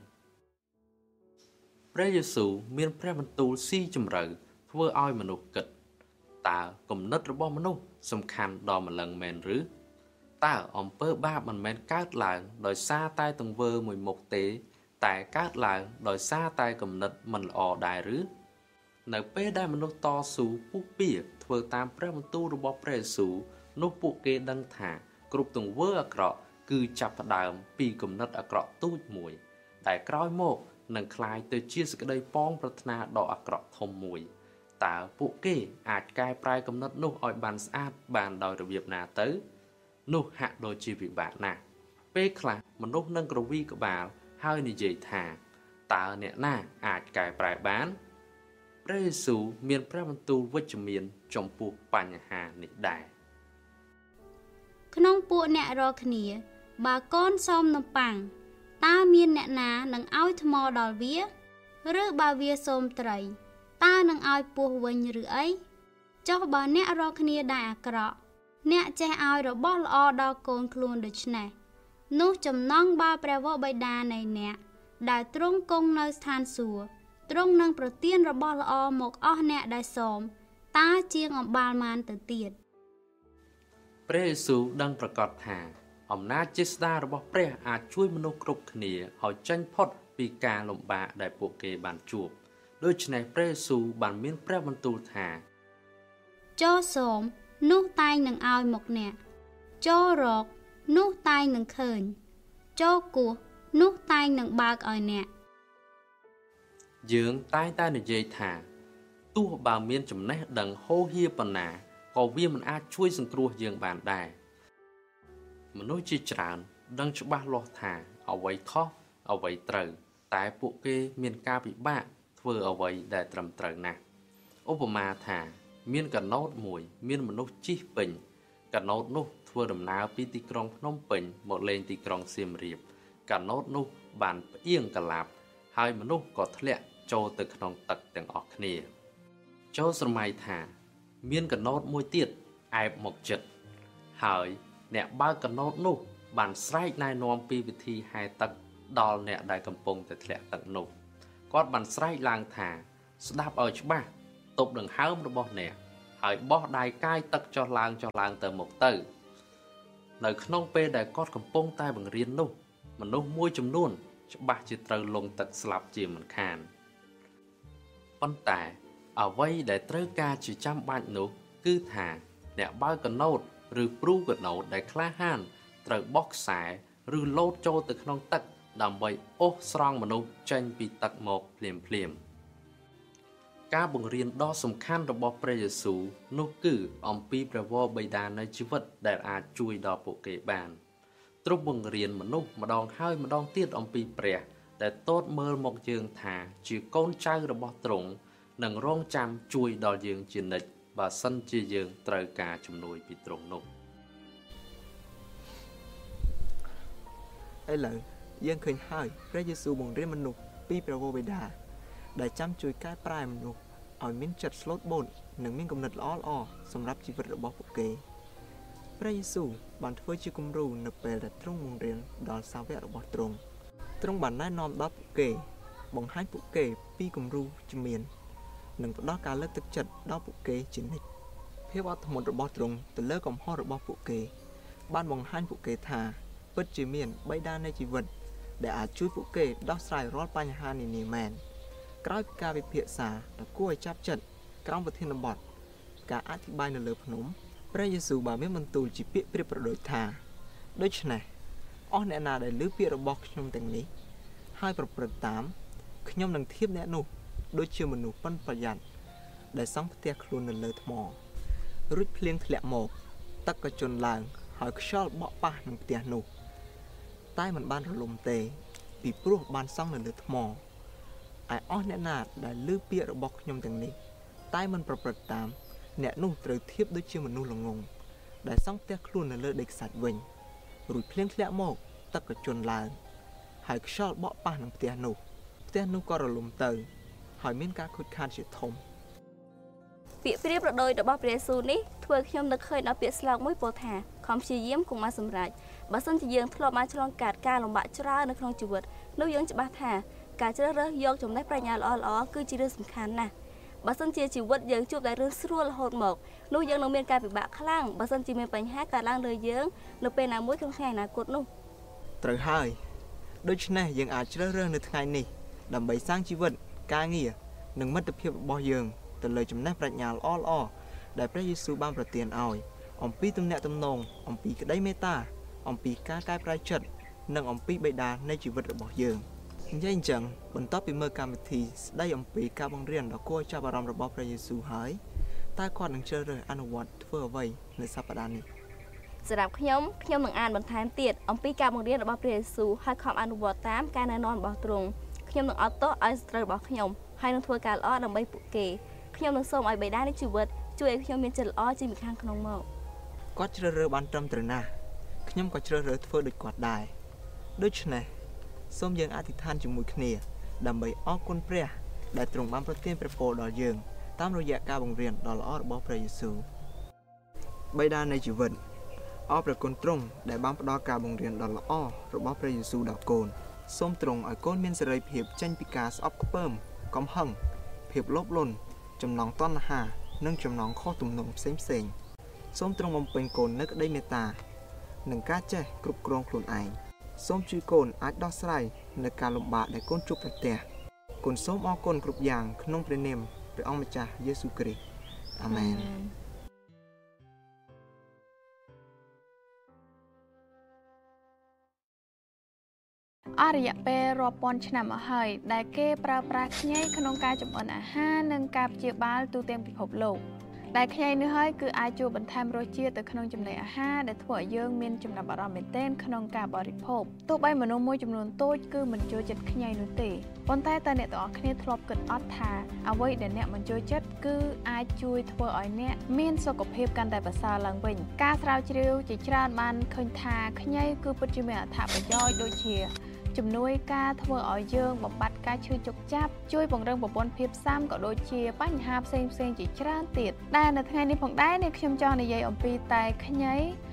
ព្រះយេស៊ូវមានព្រះបន្ទូលស៊ីជម្រៅធ្វើឲ្យមនុស្សគិតតើគំនិតរបស់មនុស្សសំខាន់ដល់ម្លឹងមែនឬតើអំពើបាបមិនមែនកើតឡើងដោយសារតែទង្វើមួយមុខទេតែកើតឡើងដោយសារតែគំនិតមិនល្អដែរឬនៅពេលដែលមនុស្សតស៊ូពុះពៀធ្វើតាមព្រះបន្ទូលរបស់ព្រះយេស៊ូវនោះពួកគេដឹងថាគ្រប់ទង្វើអាក្រក់គឺចាប់ផ្ដើមពីគំនិតអាក្រក់ទូចមួយដែលក្រោយមកនឹងคล้ายទៅជាសេចក្តីប៉ងប្រាថ្នាដ៏អាក្រក់ធំមួយតើពួកគេអាចកែប្រែគំនិតនោះឲ្យបានស្អាតបានដោយរបៀបណាទៅនោះហាក់ដូចជាពិបាកណាស់ពេលខ្លះមនុស្សនឹងក្រវីក្បាលហើយនិយាយថាតើអ្នកណាអាចកែប្រែបានព្រះយេស៊ូវមានព្រះបន្ទូលវិជ្ជមានចំពោះបញ្ហានេះដែរក្នុងពួកអ្នករាល់គ្នាបើកូនសូមនំប៉័ងតើមានអ្នកណានឹងឲ្យថ្មដល់វាឬបើវាសូមត្រីតើនឹងឲ្យពស់វិញឬអីចុះបើអ្នករាល់គ្នាដែលអាក្រក់អ្នកចេះឲ្យរបស់ល្អដល់កូនខ្លួនដូច្នេះនោះចំណងបើព្រះវរបិតានៃអ្នកដែលទ្រង់គង់នៅស្ថានសួគ៌ទ្រង់នឹងប្រទានរបស់ល្អមកអស់អ្នកដែលសូមតើជាងអំបាលម៉ានទៅទៀតព្រះយេស៊ូវដឹងប្រកាសថាអំណាចជាស្ដាររបស់ព្រះអាចជួយមនុស្សគ្រប់គ្នាឲ្យចេញផុតពីការលំបាកដែលពួកគេបានជួបដូច្នេះព្រះយេស៊ូវបានមានព្រះបន្ទូលថាចូលសូមនោះតែងនឹងឲ្យមកអ្នកចូលរកនោះតែងនឹងឃើញចូលគោះនោះតែងនឹងបើកឲ្យអ្នកយើងតែងតែនិយាយថាទោះបើមានចំណេះដឹងហូរហៀប៉ុណ្ណាក៏វាមិនអាចជួយសង្គ្រោះយើងបានដែរមនុស្សជាច្រើនដឹងច្បាស់លាស់ថាអ្វីខុសអ្វីត្រូវតែពួកគេមានការពិបាកធ្វើអ្វីដែលត្រឹមត្រូវណាស់ឧបមាថាមានកណោតមួយមានមនុស្សជិះពេញកណោតនោះធ្វើដំណើរពីទីក្រុងភ្នំពេញមកលេងទីក្រុងសៀមរាបកណោតនោះបានផ្អៀងកលាប់ហើយមនុស្សក៏ធ្លាក់ចូលទៅក្នុងទឹកទាំងអស់គ្នាចូលស្រមៃថាមានកណោតមួយទៀតអែបមកចិត្តហើយអ្នកបើកកណោតនោះបានស្រែកណែនាំពីវិធីហែទឹកដល់អ្នកដែលកំពុងតែធ្លាក់ទឹកនោះគាត់បានស្រែកឡើងថាស្ដាប់ឲ្យច្បាស់ទប់នឹងហើមរបស់អ្នកហើយបោះដៃកាយទឹកចុះឡើងចុះឡើងទៅមុខទៅនៅក្នុងពេលដែលគាត់កំពុងតែបង្រៀននោះមនុស្សមួយចំនួនច្បាស់ជាត្រូវលង់ទឹកស្លាប់ជាមិនខានប៉ុន្តែអ្វីដែលត្រូវការជាចាំបាច់នោះគឺថាអ្នកបើកកណូតឬព្រូកណូតដែលក្លាហានត្រូវបោះខ្សែឬលោតចូលទៅក្នុងទឹកដើម្បីអូសស្រង់មនុស្សចេញពីទឹកមកភ្លាមភ្លាមការបង្រៀនដ៏សំខាន់របស់ព្រះយេស៊ូវនោះគឺអំពីព្រះវរបិតានៃជីវិតដែលអាចជួយដល់ពួកគេបានទ្រង់បង្រៀនមនុស្សម្ដងហើយម្ដងទៀតអំពីព្រះដែលទតមើលមកយើងថាជាកូនចៅរបស់ទ្រង់និងរងចាំជួយដល់យើងជានិច្ចបើសិនជាយើងត្រូវការជំនួយពីទ្រង់នោះឥឡូវយើងឃើញហើយព្រះយេស៊ូវបង្រៀនមនុស្សពីព្រះវរបិតាដែលចាំជួយកែប្រែមនុស្សឲ្យមានចិត្តស្លូតបូតនិងមានគំនិតល្អល្អសម្រាប់ជីវិតរបស់ពួកគេព្រះយេស៊ូវបានធ្វើជាគំរូនៅពេលដែលទ្រង់បង្រៀនដល់សាវករបស់ទ្រង់ទ្រង់បានណែនាំដល់ពួកគេបង្ហាញពួកគេពីគំរូជំនាញនិងផ្ដល់ការលើកទឹកចិត្តដល់ពួកគេជានិច្ចភាពអត់ធ្មត់របស់ទ្រង់ទៅលើកំហុសរបស់ពួកគេបានបង្ហាញពួកគេថាពិតជាមានបិតានៃជីវិតដែលអាចជួយពួកគេដោះស្រាយរាល់បញ្ហានានាមែនក្រោយពីការពិភាក្សាដ៏គួរឲ្យចាប់ចិត្តក្រោមប្រធានបទការអធិប្បាយនៅលើភ្នំព្រះយេស៊ូវបានមានបន្ទូលជាពាក្យប្រៀបប្រដូចថាដូច្នេះអស់អ្នកណាដែលឮពាក្យរបស់ខ្ញុំទាំងនេះហើយប្រព្រឹត្តតាមខ្ញុំនឹងធៀបអ្នកនោះដូចជាមនុស្សប៉ិនប្រយ័ត្នដែលសង់ផ្ទះខ្លួននៅលើថ្មរួចភ្លៀងធ្លាក់មកទឹកក៏ជន់ឡើងហើយខ្យល់បក់ប៉ះនឹងផ្ទះនោះតែមិនបានរលំទេពីព្រោះបានសង់នៅលើថ្មឯអស់អ្នកណាដែលឮពាក្យរបស់ខ្ញុំទាំងនេះតែមិនប្រព្រឹត្តតាមអ្នកនោះត្រូវធៀបដូចជាមនុស្សល្ងងដែលសង់ផ្ទះខ្លួននៅលើដីខ្សាច់វិញរួចភ្លៀងធ្លាក់មកទឹកក៏ជន់ឡើងហើយខ្យល់បក់ប៉ះនឹងផ្ទះនោះផ្ទះនោះក៏រលំទៅហើយមានការខូចខាតជាធំពាក្យប្រៀបប្រដូចរបស់ព្រះយេស៊ូវនេះធ្វើខ្ញុំនឹកឃើញដល់ពាក្យស្លោកមួយពោលថាខំព្យាយាមគង់បានសម្រេចបើសិនជាយើងធ្លាប់បានឆ្លងកាត់ការលំបាកច្រើននៅក្នុងជីវិតនោះយើងច្បាស់ថាការជ្រើសរើសយកចំណេះប្រាជ្ញាល្អល្អគឺជារឿងសំខាន់ណាស់បើសិនជាជីវិតយើងជួបតែរឿងស្រួលរហូតមកនោះយើងនឹងមានការពិបាកខ្លាំងបើសិនជាមានបញ្ហាកើតឡើងលើយើងនៅពេលណាមួយក្នុងថ្ងៃអនាគតនោះត្រូវហើយដូច្នេះយើងអាចជ្រើសរើសនៅថ្ងៃនេះដើម្បីសាងជីវិតការងារនិងមិត្តភាពរបស់យើងទៅលើចំណេះប្រាជ្ញាល្អល្អដែលព្រះយេស៊ូវបានប្រទានឲ្យអំពីទំនាក់ទំនងអំពីក្តីមេត្តាអំពីការកែប្រែចិត្តនិងអំពីបិតានៃជីវិតរបស់យើងនិយាយអញ្ចឹងបន្ទាប់ពីមើលកម្មវិធីស្ដីអំពីការបង្រៀនដ៏គួរឲ្យចាប់អារម្មណ៍របស់ព្រះយេស៊ូវហើយតើគាត់នឹងជ្រើសរើសអនុវត្តធ្វើអ្វីនៅសប្តាហ៍នេះសម្រាប់ខ្ញុំខ្ញុំនឹងអានបន្ថែមទៀតអំពីការបង្រៀនរបស់ព្រះយេស៊ូវហើយខំអនុវត្តតាមការណែនាំរបស់ទ្រង់ខ្ញុំនឹងអត់ទោសឲ្យសត្រូវរបស់ខ្ញុំហើយនឹងធ្វើការល្អដើម្បីពួកគេខ្ញុំនឹងសូមឲ្យបិតានៃជីវិតជួយឲ្យខ្ញុំមានចិត្តល្អជាពីខាងក្នុងមកគាត់ជ្រើសរើសបានត្រឹមត្រូវណាស់ខ្ញុំក៏ជ្រើសរើសធ្វើដូចគាត់ដែរដូច្នេះសូមយើងអធិដ្ឋានជាមួយគ្នាដើម្បីអរគុណព្រះដែលទ្រង់បានប្រទានព្រះពរដល់យើងតាមរយៈការបង្រៀនដ៏ល្អរបស់ព្រះយេស៊ូវបិតានៃជីវិតអរព្រះគុណទ្រង់ដែលបានផ្ដល់ការបង្រៀនដ៏ល្អរបស់ព្រះយេស៊ូវដល់កូនសូមទ្រង់ឲ្យកូនមានសេរីភាពចេញពីការស្អប់ខ្ពើមកំហឹងភាពលោភលន់ចំណង់តណ្ហានិងចំណង់ខុសទំនងផ្សេងផ្សេងសូមទ្រង់បំពេញកូននៅក្តីមេត្តានិងការចេះគ្រប់គ្រងខ្លួនឯងសូមជួយកូនអាចដោះស្រាយនៅការលំបាកដែលកូនជួបប្រទះកូនសូមអរគុណគ្រប់យ៉ាងក្នុងព្រះនាមព្រះអង្គម្ចាស់យេស៊ូវគ្រីស្ទអាមែនអររយៈពេលរាប់ពាន់ឆ្នាំមកហើយដែលគេប្រើប្រាស់ខ្ញីក្នុងការចម្អិនអាហារនិងការព្យាបាលទូទាំងពិភពលោកដែលខ្ញីនេះហើយគឺអាចជួយបន្ថែមរសជាតិទៅក្នុងចំណីអាហារដែលធ្វើឲ្យយើងមានចំណាប់អារម្មណ៍មែនទែនក្នុងការបរិភោគទោះបីមនុស្សមួយចំនួនតូចគឺមិនចូលចិត្តខ្ញីនោះទេប៉ុន្តែតើអ្នកទាំងអស់គ្នាធ្លាប់គិតអត់ថាអ្វីដែលអ្នកមិនចូលចិត្តគឺអាចជួយធ្វើឲ្យអ្នកមានសុខភាពកាន់តែប្រសើរឡើងវិញការស្រាវជ្រាវជាច្រើនបានឃើញថាខ្ញីគឺពិតជាមានអត្ថប្រយោជន៍ដូចជាជំនួយការធ្វើឲ្យយើងបំបត្តិការឈឺចុកចាប់ជួយពង្រឹងប្រព័ន្ធភាពស៊ាំក៏ដូចជាបញ្ហាផ្សេងផ្សេងជាច្រើនទៀតដែលនៅថ្ងៃនេះផងដែរនេះខ្ញុំចង់និយាយអំពីតែខ្ញី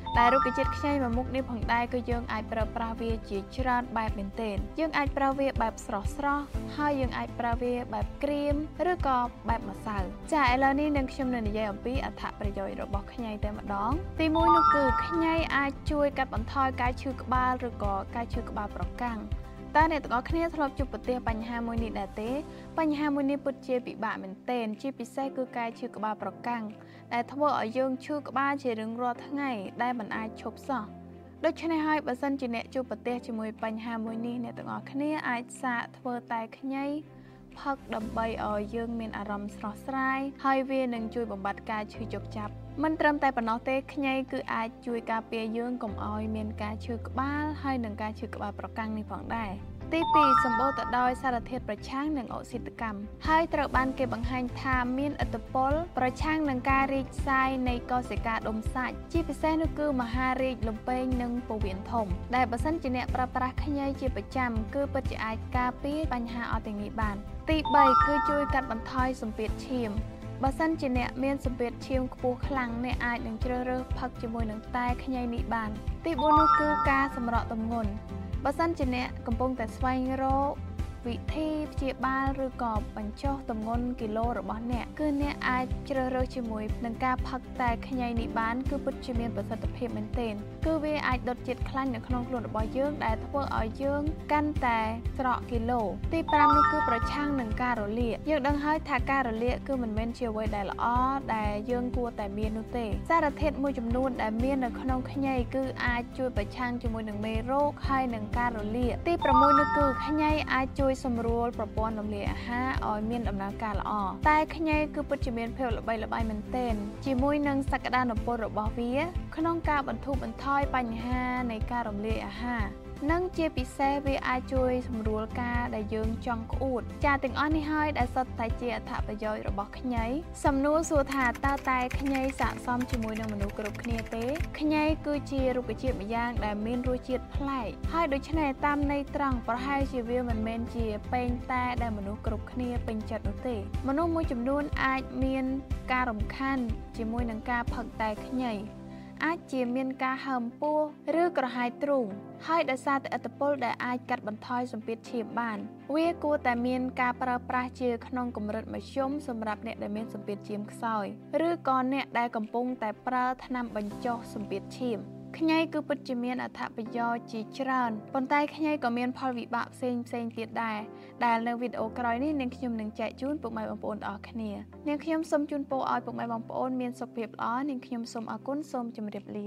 ដែលរុក្ខជាតិខ្ញីមួយមុខនេះផងដែរគឺយើងអាចប្រើប្រាស់វាជាច្រើនបែបមែនទែនយើងអាចប្រើវាបែបស្រស់ស្រស់ហើយយើងអាចប្រើវាបែបក្រៀមឬក៏បែបម្សៅចាឥឡូវនេះនឹងខ្ញុំនឹងនិយាយអំពីអត្ថប្រយោជន៍របស់ខ្ញីតែម្ដងទីមួយនោះគឺខ្ញីអាចជួយកាត់បន្ថយការឈឺក្បាលឬក៏ការឈឺក្បាលប្រកាំងតើអ្នកទាំងអស់គ្នាធ្លាប់ជួបប្រទះបញ្ហាមួយនេះដែរទេបញ្ហាមួយនេះពិតជាពិបាកមែនទែនជាពិសេសគឺការឈឺក្បាលប្រកាំងដែលធ្វើឲ្យយើងឈឺក្បាលជារៀងរាល់ថ្ងៃដែលមិនអាចឈប់សោះដូច្នេះហើយបើសិនជាអ្នកជួបប្រទះជាមួយបញ្ហាមួយនេះអ្នកទាំងអស់គ្នាអាចសាកធ្វើតែខ្ញីផឹកដើម្បីឲ្យយើងមានអារម្មណ៍ស្រស់ស្រាយហើយវានឹងជួយបំបត្តិការឈឺចុកចាប់មិនត្រឹមតែប៉ុណ្ណោះទេខ្ញីគឺអាចជួយការពារយើងកុំឲ្យមានការឈឺក្បាលហើយនិងការឈឺក្បាលប្រកាំងនេះផងដែរទីពីរសម្បូរទៅដោយសារធាតុប្រឆាំងនឹងអុកស៊ីតកម្មហើយត្រូវបានគេបង្ហាញថាមានឥទ្ធិពលប្រឆាំងនឹងការរីកសាយនៃកោសិកាដុំសាច់ជាពិសេសនោះគឺមហារីកលំពែងនិងពោះវៀនធំដែលបើសិនជាអ្នកប្រើប្រាស់ខ្ញីជាប្រចាំគឺពិតជាអាចការពារបញ្ហាអត់ទាំងនេះបានទីបីគឺជួយកាត់បន្ថយសម្ពាធឈាមបើសិនជាអ្នកមានសម្ពាធឈាមខ្ពស់ខ្លាំងអ្នកអាចនឹងជ្រើសរើសផឹកជាមួយនឹងតែខ្ញីនេះបានទីបួននោះគឺការសម្រកទម្ងន់បើសិនជាអ្នកកំពុងតែស្វែងរកវិធីព្យាបាលឬក៏បញ្ចុះទម្ងន់គីឡូរបស់អ្នកគឺអ្នកអាចជ្រើសរើសជាមួយនឹងការផឹកតែខ្ញីនេះបានគឺពិតជាមានប្រសិទ្ធភាពមែនទែនគឺវាអាចដុតជាតិខ្លាញ់នៅក្នុងខ្លួនរបស់យើងដែលធ្វើឲ្យយើងកាន់តែស្រកគីឡូទីប្រាំនោះគឺប្រឆាំងនឹងការរលាកយើងដឹងហើយថាការរលាកគឺមិនមែនជាអ្វីដែលល្អដែលយើងគួរតែមាននោះទេសារធាតុមួយចំនួនដែលមាននៅក្នុងខ្ញីគឺអាចជួយប្រឆាំងជាមួយនឹងមេរោគហើយនឹងការរលាកទីប្រាំមួយនោះគឺខ្ញីអាចជួយសម្រួលប្រព័ន្ធរំលាយអាហារឲ្យមានដំណើរការល្អតែខ្ញីគឺពិតជាមានភាពល្បីល្បាញមែនទែនជាមួយនឹងសក្តានុពលរបស់វាក្នុងការបន្ធូរបន្ថយបញ្ហានៃការរំលាយអាហារនិងជាពិសេសវាអាចជួយសម្រួលការដែលយើងចង់ក្អួតចាទាំងអស់នេះហើយដែលសុទ្ធតែជាអត្ថប្រយោជន៍របស់ខ្ញីសំណួរសួរថាតើតែខ្ញីស័ក្តិសមជាមួយនឹងមនុស្សគ្រប់គ្នាទេខ្ញីគឺជារុក្ខជាតិម្យ៉ាងដែលមានរសជាតិប្លែកហើយដូច្នេះតាមន័យត្រង់ប្រហែលជាវាមិនមែនជាពេងតែដែលមនុស្សគ្រប់គ្នាពេញចិត្តនោះទេមនុស្សមួយចំនួនអាចមានការរំខានជាមួយនឹងការផឹកតែខ្ញីអាចជាមានការហើមពោះឬក្រហាយទ្រូងហើយដោយសារតែឥទ្ធិពលដែលអាចកាត់បន្ថយសម្ពាធឈាមបានវាគួរតែមានការប្រើប្រាស់ជាក្នុងកម្រិតមធ្យមសម្រាប់អ្នកដែលមានសម្ពាធឈាមខ្សោយឬក៏អ្នកដែលកំពុងតែប្រើថ្នាំបញ្ចុះសម្ពាធឈាមខ្ញីគឺពិតជាមានអត្ថប្រយោជន៍ជាច្រើនប៉ុន្តែខ្ញីក៏មានផលវិបាកផ្សេងផ្សេងទៀតដែរដែលនៅវីដេអូក្រោយនេះនាងខ្ញុំនឹងចែកជូនពុកម៉ែបងប្អូនទាំងអស់គ្នានាងខ្ញុំសូមជូនពរឲ្យពុកម៉ែបងប្អូនមានសុខភាពល្អនាងខ្ញុំសូមអរគុណសូមជម្រាបលា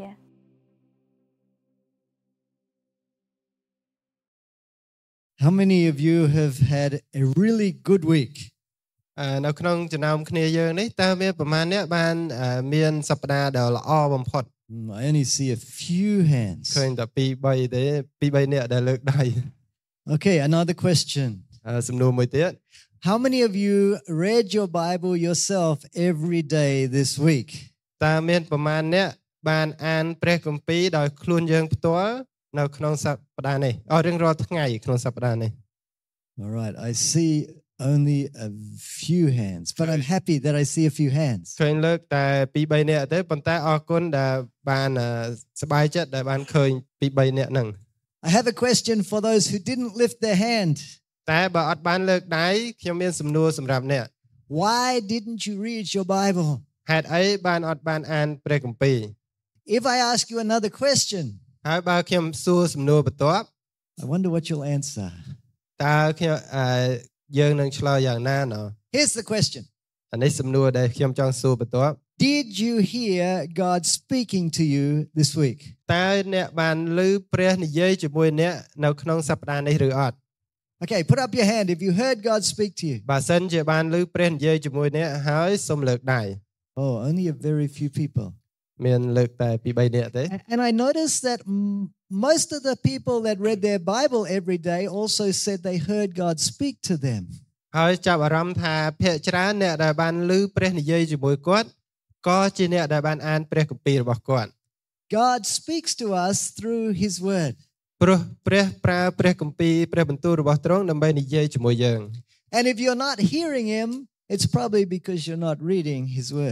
How many of you have had a really good week? នៅក្នុងចំណោមគ្នាយើងនេះតើមានប្រមាណអ្នកបានមានសប្តាហ៍ដ៏ល្អបំផុត I only see a few hands. ឃើញតែពីរបីទេពីរបីអ្នកដែលលើកដៃ Okay, another question. សំណួរមួយទៀត How many of you read your Bible yourself every day this week? តើមានប្រមាណអ្នកបានអានព្រះគម្ពីរដោយខ្លួនយើងផ្ទាល់នៅក្នុងសប្តាហ៍នេះអស់រៀងរាល់ថ្ងៃក្នុងសប្តាហ៍នេះ All right, I see only a few hands, but I'm happy that I see a few hands. ឃើញលើកតែពីរបីអ្នកទេប៉ុន្តែអរគុណដែលបានសប្បាយចិត្តដែលបានឃើញពីរបីអ្នកហ្នឹង I have a question for those who didn't lift their hand. តែបើអត់បានលើកដៃខ្ញុំមានសំណួរសម្រាប់អ្នក Why didn't you read your Bible? ហេតុអីបានអត់បានអានព្រះគម្ពីរ If I ask you another question, ហើយបើខ្ញុំសួរសំណួរបន្ទាប់ I wonder what you'll answer. តើខ្ញុំយើងនឹងឆ្លើយយ៉ាងណាណ៎ Here's the question. អានេះសំណួរដែលខ្ញុំចង់សួរបន្ទាប់ Did you hear God speaking to you this week? តើអ្នកបានឮព្រះនិយាយជាមួយអ្នកនៅក្នុងសប្តាហ៍នេះឬអត់ Okay, put up your hand if you heard God speak to you. បើសិនជាបានឮព្រះនិយាយជាមួយអ្នកហើយសូមលើកដៃ Oh, only a very few people. មានលើកតែពីរបីនាក់ទេ And I noticed that most of the people that read their Bible every day also said they heard God speak to them. ហើយចាប់អារម្មណ៍ថាភាគច្រើនអ្នកដែលបានឮព្រះនិយាយជាមួយគាត់ក៏ជាអ្នកដែលបានអានព្រះគម្ពីររបស់គាត់ God speaks to us through his word. ព្រោះព្រះប្រើព្រះគម្ពីរព្រះបន្ទូលរបស់ទ្រង់ដើម្បីនិយាយជាមួយយើង And if you're not hearing him, it's probably because you're not reading his word.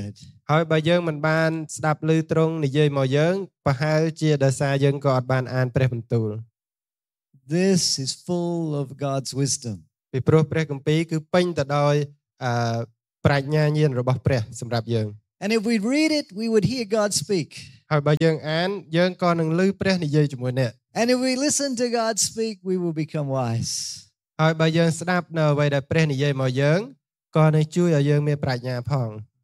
ហើយបើយើងមិនបានស្ដាប់ឮត្រង់និយាយមកយើងប្រហែលជាដោយសារយើងក៏អត់បានអានព្រះបន្ទូល This is full of God's wisdom. ពីព្រោះព្រះគម្ពីរគឺពេញទៅដោយអឺប្រាជ្ញាញាណរបស់ព្រះសម្រាប់យើង And if we read it, we would hear God speak. ហើយបើយើងអានយើងក៏នឹងឮព្រះនិយាយជាមួយអ្នក And if we listen to God speak, we will become wise. ហើយបើយើងស្ដាប់នៅអ្វីដែលព្រះនិយាយមកយើងក៏នឹងជួយឲ្យយើងមានប្រាជ្ញាផង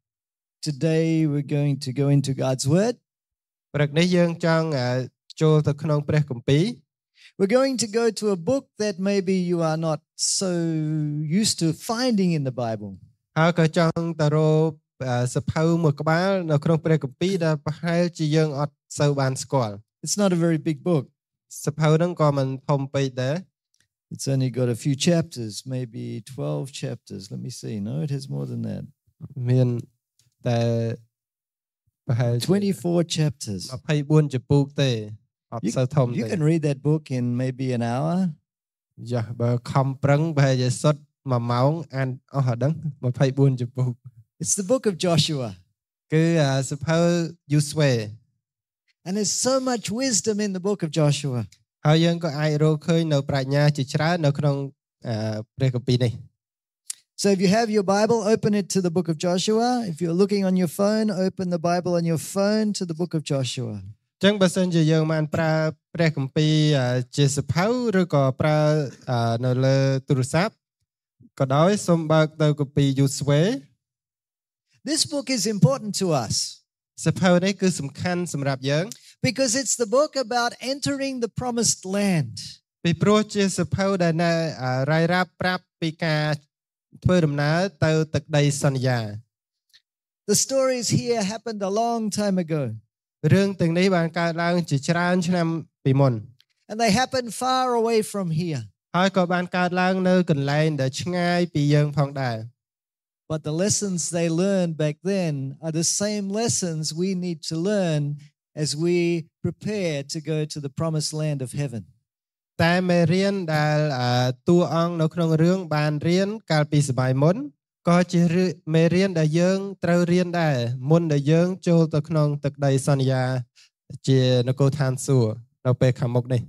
Today we're going to go into God's word. ព្រឹកនេះយើងចង់ចូលទៅក្នុងព្រះគម្ពីរ We're going to go to a book that maybe you are not so used to finding in the Bible. ហើយក៏ចង់ទៅរកសភៅមួយក្បាលនៅក្នុងព្រះគម្ពីរដែលប្រហែលជាយើងអត់សូវបានស្គាល់ It's not a very big book. សភៅហ្នឹងក៏មិនធំពេកដែរ It's only got a few chapters, maybe twelve chapters. Let me see. No, it has more than that. មានតែប្រហែល twenty-four chapters. ยี่สิบสี่ចំពោះទេអត់សូវធំទេ You can read that book in maybe an hour. យ៉ាបើខំប្រឹងប្រហែលជាសុទ្ធមួយម៉ោងអានអស់ហ្នឹងยี่สิบสี่ចំពោះ It's the book of Joshua. គឺសភៅយូស្វេ And there's so much wisdom in the book of Joshua. ហើយយើងក៏អាចរកឃើញនៅប្រាជ្ញាជាច្រើននៅក្នុងព្រះគម្ពីរនេះ So if you have your Bible, open it to the book of Joshua. If you're looking on your phone, open the Bible on your phone to the book of Joshua. ចឹងបើសិនជាយើងបានប្រើព្រះគម្ពីរជាសភៅឬក៏ប្រើនៅលើទូរស័ព្ទក៏ដោយសូមបើកទៅគម្ពីរយូស្វេ This book is important to us. សភៅនេះគឺសំខាន់សម្រាប់យើង Because it's the book about entering the promised land. ពីព្រោះជាសភៅដែលណែរាយរាប់ប្រាប់ពីការធ្វើដំណើរទៅទឹកដីសន្យា The stories here happened a long time ago. រឿងទាំងនេះបានកើតឡើងជាច្រើនឆ្នាំពីមុន And they happened far away from here. ហើយក៏បានកើតឡើងនៅកន្លែងដែលឆ្ងាយពីយើងផងដែរ But the lessons they learned back then are the same lessons we need to learn as we prepare to go to the promised land of heaven. តែមេរៀនដែលតួអង្គនៅក្នុងរឿងបានរៀនកាលពីសម័យមុនក៏ជាមេរៀនដែលយើងត្រូវរៀនដែរមុនដែលយើងចូលទៅក្នុងទឹកដីសន្យាជានគរឋានសួគ៌នៅពេលខាងមុខនេះ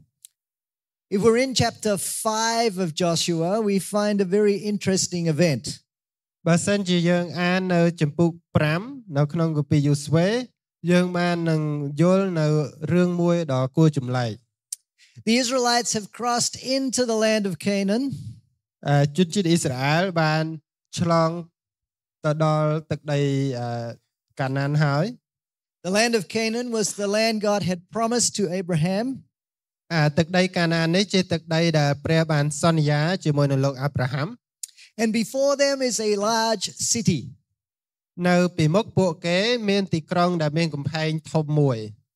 If we're in chapter five of Joshua, we find a very interesting event. បើសិនជាយើងអាននៅចំពុកfiveនៅក្នុងគម្ពីរយូស្វេយើងបាននឹងយល់នៅរឿងមួយដ៏គួរចម្លែក The Israelites have crossed into the land of Canaan. ជនជាតិអ៊ីស្រាអែលបានឆ្លងទៅដល់ទឹកដីកាណានហើយ The land of Canaan was the land God had promised to Abraham. ទឹកដីកាណាននេះជាទឹកដីដែលព្រះបានសន្យាជាមួយនឹងលោកអាប់រ៉ាហាំ And before them is a large city. នៅពីមុខពួកគេមានទីក្រុងដែលមានកំផែងធំមួយ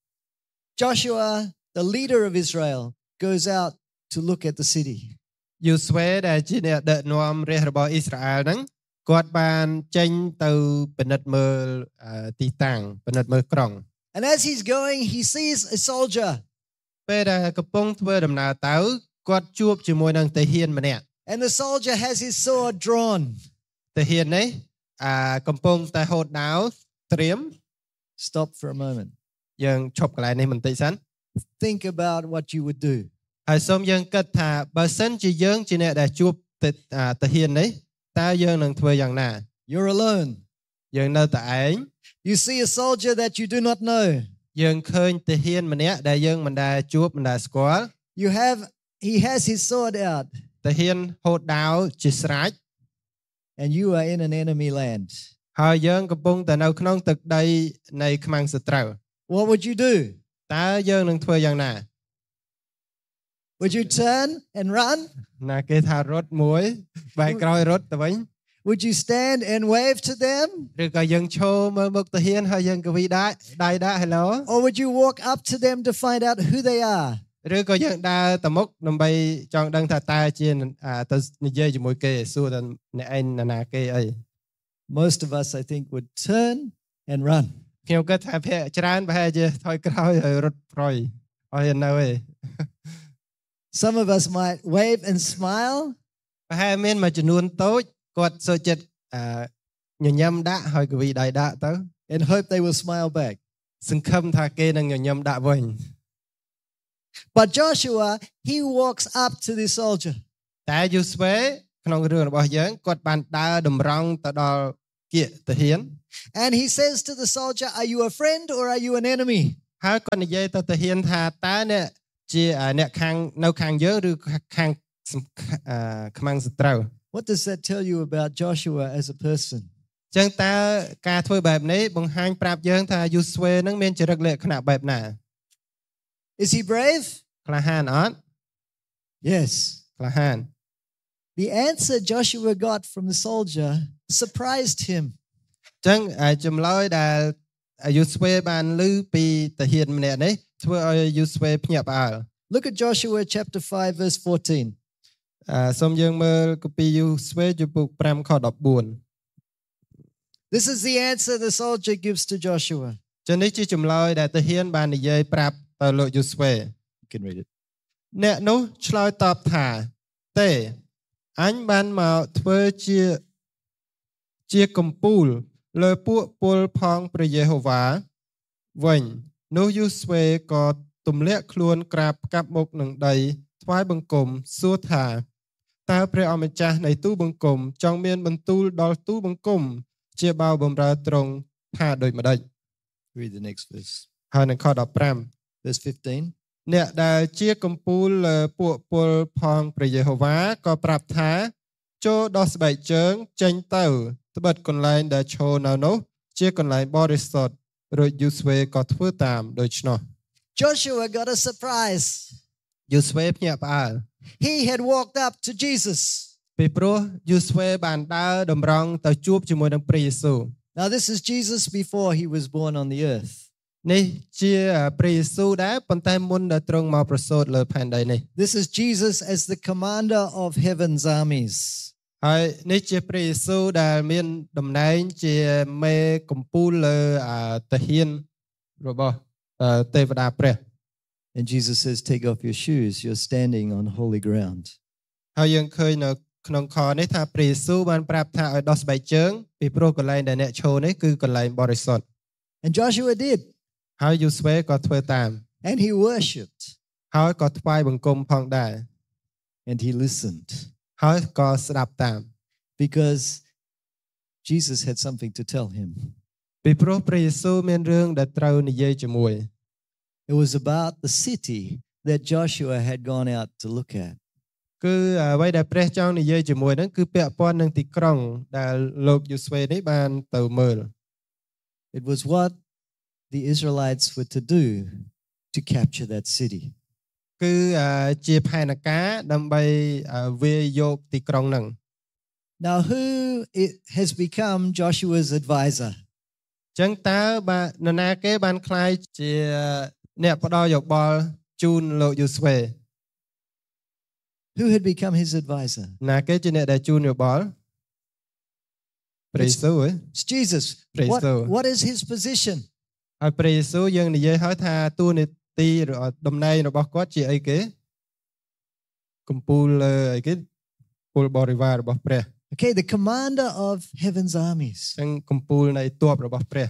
Joshua, the leader of Israel, goes out to look at the city. យូស្វេដែលជាអ្នកដឹកនាំរាជរបស់អ៊ីស្រាអែលហ្នឹងគាត់បានចេញទៅពិនិត្យមើលទីតាំងពិនិត្យមើលក្រុង And as he's going, he sees a soldier. ពេលដែលកំពុងធ្វើដំណើរទៅគាត់ជួបជាមួយនឹងទាហានម្នាក់ And the soldier has his sword drawn. ទាហាននេះអាកំពុងតែហូតដាវត្រៀម Stop for a moment. យើងឈប់កន្លែងនេះបន្តិចសិន Think about what you would do. ហើយសូមយើងគិតថាបើសិនជាយើងជាអ្នកដែលជួបទាហាននេះតើយើងនឹងធ្វើយ៉ាងណា You're alone. យើងនៅតែឯង You see a soldier that you do not know. យើងឃើញទាហានម្នាក់ដែលយើងមិនដែលជួបមិនដែលស្គាល់ You have he has his sword out. ទាហានហូតដាវជាស្រេច And you are in an enemy land. ហើយយើងកំពុងតែនៅក្នុងទឹកដីនៃខ្មាំងសត្រូវ What would you do? តើយើងនឹងធ្វើយ៉ាងណា Would you turn and run? ណាគេថារត់មួយបែរក្រោយរត់ទៅវិញ Would you stand and wave to them? ឬក៏យើងឈរមើលមុខទាហានហើយយើងក៏វិដាក់ដៃដាក់ Hello Or would you walk up to them to find out who they are? ឬក៏យើងដើរទៅមុខដើម្បីចង់ដឹងថាតើជាទៅនិយាយជាមួយគេសួរថាអ្នកឯងណាគេអី Most of us I think would turn and run. ខ្ញុំគិតថាភាគច្រើនប្រហែលជាថយក្រោយហើយរត់ប្រយអស់នៅឯ Some of us might wave and smile. ប្រហែលមានមួយចំនួនតូចគាត់ចូលចិត្តញញឹមដាក់ហើយក៏វិដៃដាក់ទៅ and hope they will smile back. សង្ឃឹមថាគេនឹងញញឹមដាក់វិញ But Joshua, he walks up to the soldier. តែយូស្វេក្នុងរឿងរបស់យើងគាត់បានដើរតម្រង់ទៅដល់គៀកទាហាន And he says to the soldier, are you a friend or are you an enemy? ហើយគាត់និយាយទៅទាហានថាតើអ្នកជាអ្នកខាងនៅខាងយើងឬខាងខ្មាំងសត្រូវ What does that tell you about Joshua as a person? ចឹងតើការធ្វើបែបនេះបង្ហាញប្រាប់យើងថាយូស្វេនឹងមានចរិតលក្ខណៈបែបណា Is he brave? ក្លាហានអត់ Yes. ក្លាហាន The answer Joshua got from the soldier surprised him. ចឹងចម្លើយដែលយូស្វេបានឮពីទាហានម្នាក់នេះធ្វើឲ្យយូស្វេភ្ញាក់ផ្អើល Look at Joshua chapter five verse fourteen. អឺសូមយើងមើលគម្ពីរយូស្វេជំពូកfiveខfourteen This is the answer the soldier gives to Joshua. ចឹងនេះជាចម្លើយដែលទាហានបាននិយាយប្រាប់ទៅលោកយូស្វេ You can read it. អ្នកនោះឆ្លើយតបថាទេអញបានមកធ្វើជាជាកំពូលលើពួកពលផងព្រះយេហូវ៉ាវិញនោះយូស្វេក៏ទម្លាក់ខ្លួនក្រាបផ្កាប់មុខនឹងដីថ្វាយបង្គំសួរថាតើព្រះអម្ចាស់នៃទូបង្គំចង់មានបន្ទូលដល់ទូបង្គំជាបាវបំរើត្រង់ថាដូចម្ដេច Read the next verse. ហើយនៅខfifteen Verse fifteen. អ្នកដែលជាកំពូលលើពួកពលផងព្រះយេហូវ៉ាក៏ប្រាប់ថាចូលដោះស្បែកជើងចេញទៅត្បិតកន្លែងដែលឈរនៅនោះជាកន្លែងបរិសុទ្ធរួចយូស្វេក៏ធ្វើតាមដូច្នោះ Joshua got a surprise. យូស្វេភ្ញាក់ផ្អើល He had walked up to Jesus. ពីព្រោះយូស្វេបានដើរតម្រង់ទៅជួបជាមួយនឹងព្រះយេស៊ូវ Now this is Jesus before he was born on the earth. នេះជាព្រះយេស៊ូវដែរប៉ុន្តែមុនដែលទ្រង់មកប្រសូតលើផែនដីនេះ This is Jesus as the commander of heaven's armies. ហើយនេះជាព្រះយេស៊ូវដែលមានតំណែងជាមេកំពូលលើទាហានរបស់ទេវតាព្រះ And Jesus says, take off your shoes. You're standing on holy ground. ហើយយើងឃើញនៅក្នុងខនេះថាព្រះយេស៊ូវបានប្រាប់ថាឲ្យដោះស្បែកជើងពីព្រោះកន្លែងដែលអ្នកឈរនេះគឺកន្លែងបរិសុទ្ធ And Joshua did. ហើយយូស្វេក៏ធ្វើតាម And he worshipped. ហើយក៏ថ្វាយបង្គំផងដែរ And he listened. ហើយក៏ស្ដាប់តាម Because Jesus had something to tell him. ពីព្រោះព្រះយេស៊ូវមានរឿងដែលត្រូវនិយាយជាមួយ It was about the city that Joshua had gone out to look at. គឺអ្វីដែលព្រះចង់និយាយជាមួយហ្នឹងគឺពាក់ព័ន្ធនឹងទីក្រុងដែលលោកយូស្វេនេះបានទៅមើល It was what the Israelites were to do to capture that city. គឺជាផែនការដើម្បីវាយយកទីក្រុងហ្នឹង Now who it has become Joshua's advisor? ចឹងតើបាទនរណាគេបានក្លាយជាអ្នកផ្ដល់យោបល់ជូនលោកយូស្វេ Who had become his advisor? ណាគេជាអ្នកដែលជូនយោបល់ព្រះយេស៊ូវ It's Jesus. Praise What, the Lord. what is his position? ហើយព្រះយេស៊ូវយើងនិយាយហើយថាតួនាទីតំណែងរបស់គាត់ជាអីគេកំពូលអីគេពលបរិវាររបស់ព្រះ Okay, the commander of heaven's armies. ចឹងកំពូលនៃទ័ពរបស់ព្រះ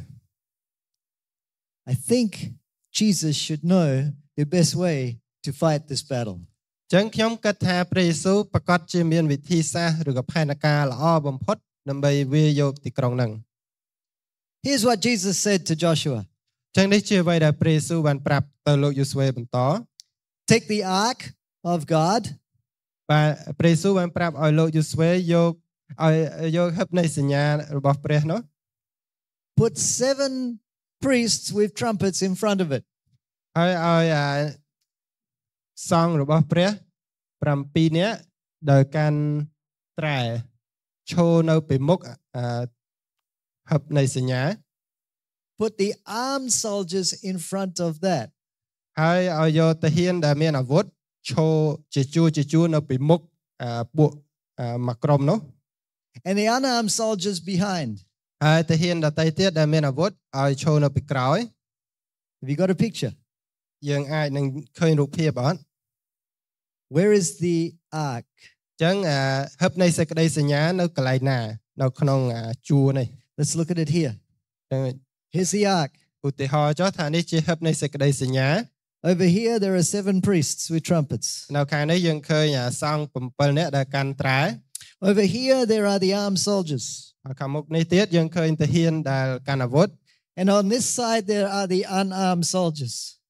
I think Jesus should know the best way to fight this battle. ចឹងខ្ញុំគិតថាព្រះយេស៊ូវប្រកាសជាមានវិធីសាស្ត្រឬក៏ផែនការល្អបំផុតដើម្បីវាយយកទីក្រុងហ្នឹង Here's what Jesus said to Joshua. ចឹងនេះជាអ្វីដែលព្រះយេស៊ូវបានប្រាប់ទៅលោកយូស្វេបន្ត Take the ark of God. បាទព្រះយេស៊ូវបានប្រាប់ឲ្យលោកយូស្វេយកឲ្យយកហឹបនៃសញ្ញារបស់ព្រះនោះ Put seven priests with trumpets in front of it. ហើយឲ្យសង្ឃរបស់ព្រះ7នាក់ដោយកាន់ត្រែឈរនៅពីមុខហឹបនៃសញ្ញា Put the armed soldiers in front of that. ហើយឲ្យយកទាហានដែលមានអាវុធឈរជាជួរជាជួរនៅពីមុខពួកមកក្រុមនោះ And the unarmed soldiers behind. ហើយទាហានដទៃទៀតដែលមានអាវុធឲ្យឈរនៅពីក្រោយ Have you got a picture? យើងអាចនឹងឃើញរូបភាពអត់ Where is the ark? ចឹងហឹបនៃសេចក្តីសញ្ញានៅកន្លែងណានៅក្នុងជួរនេះ Let's look at it here. ចឹង Here's the ark. ឧទាហរណ៍ចុះថានេះជាហឹបនៃសេចក្តីសញ្ញា Over here, there are seven priests with trumpets. នៅខាងនេះយើងឃើញសង្ឃsevenនាក់ដែលកាន់ត្រែ Over here, there are the armed soldiers. ហើយខាងមុខនេះទៀតយើងឃើញទាហានដែលកាន់អាវុធ And on this side, there are the unarmed soldiers.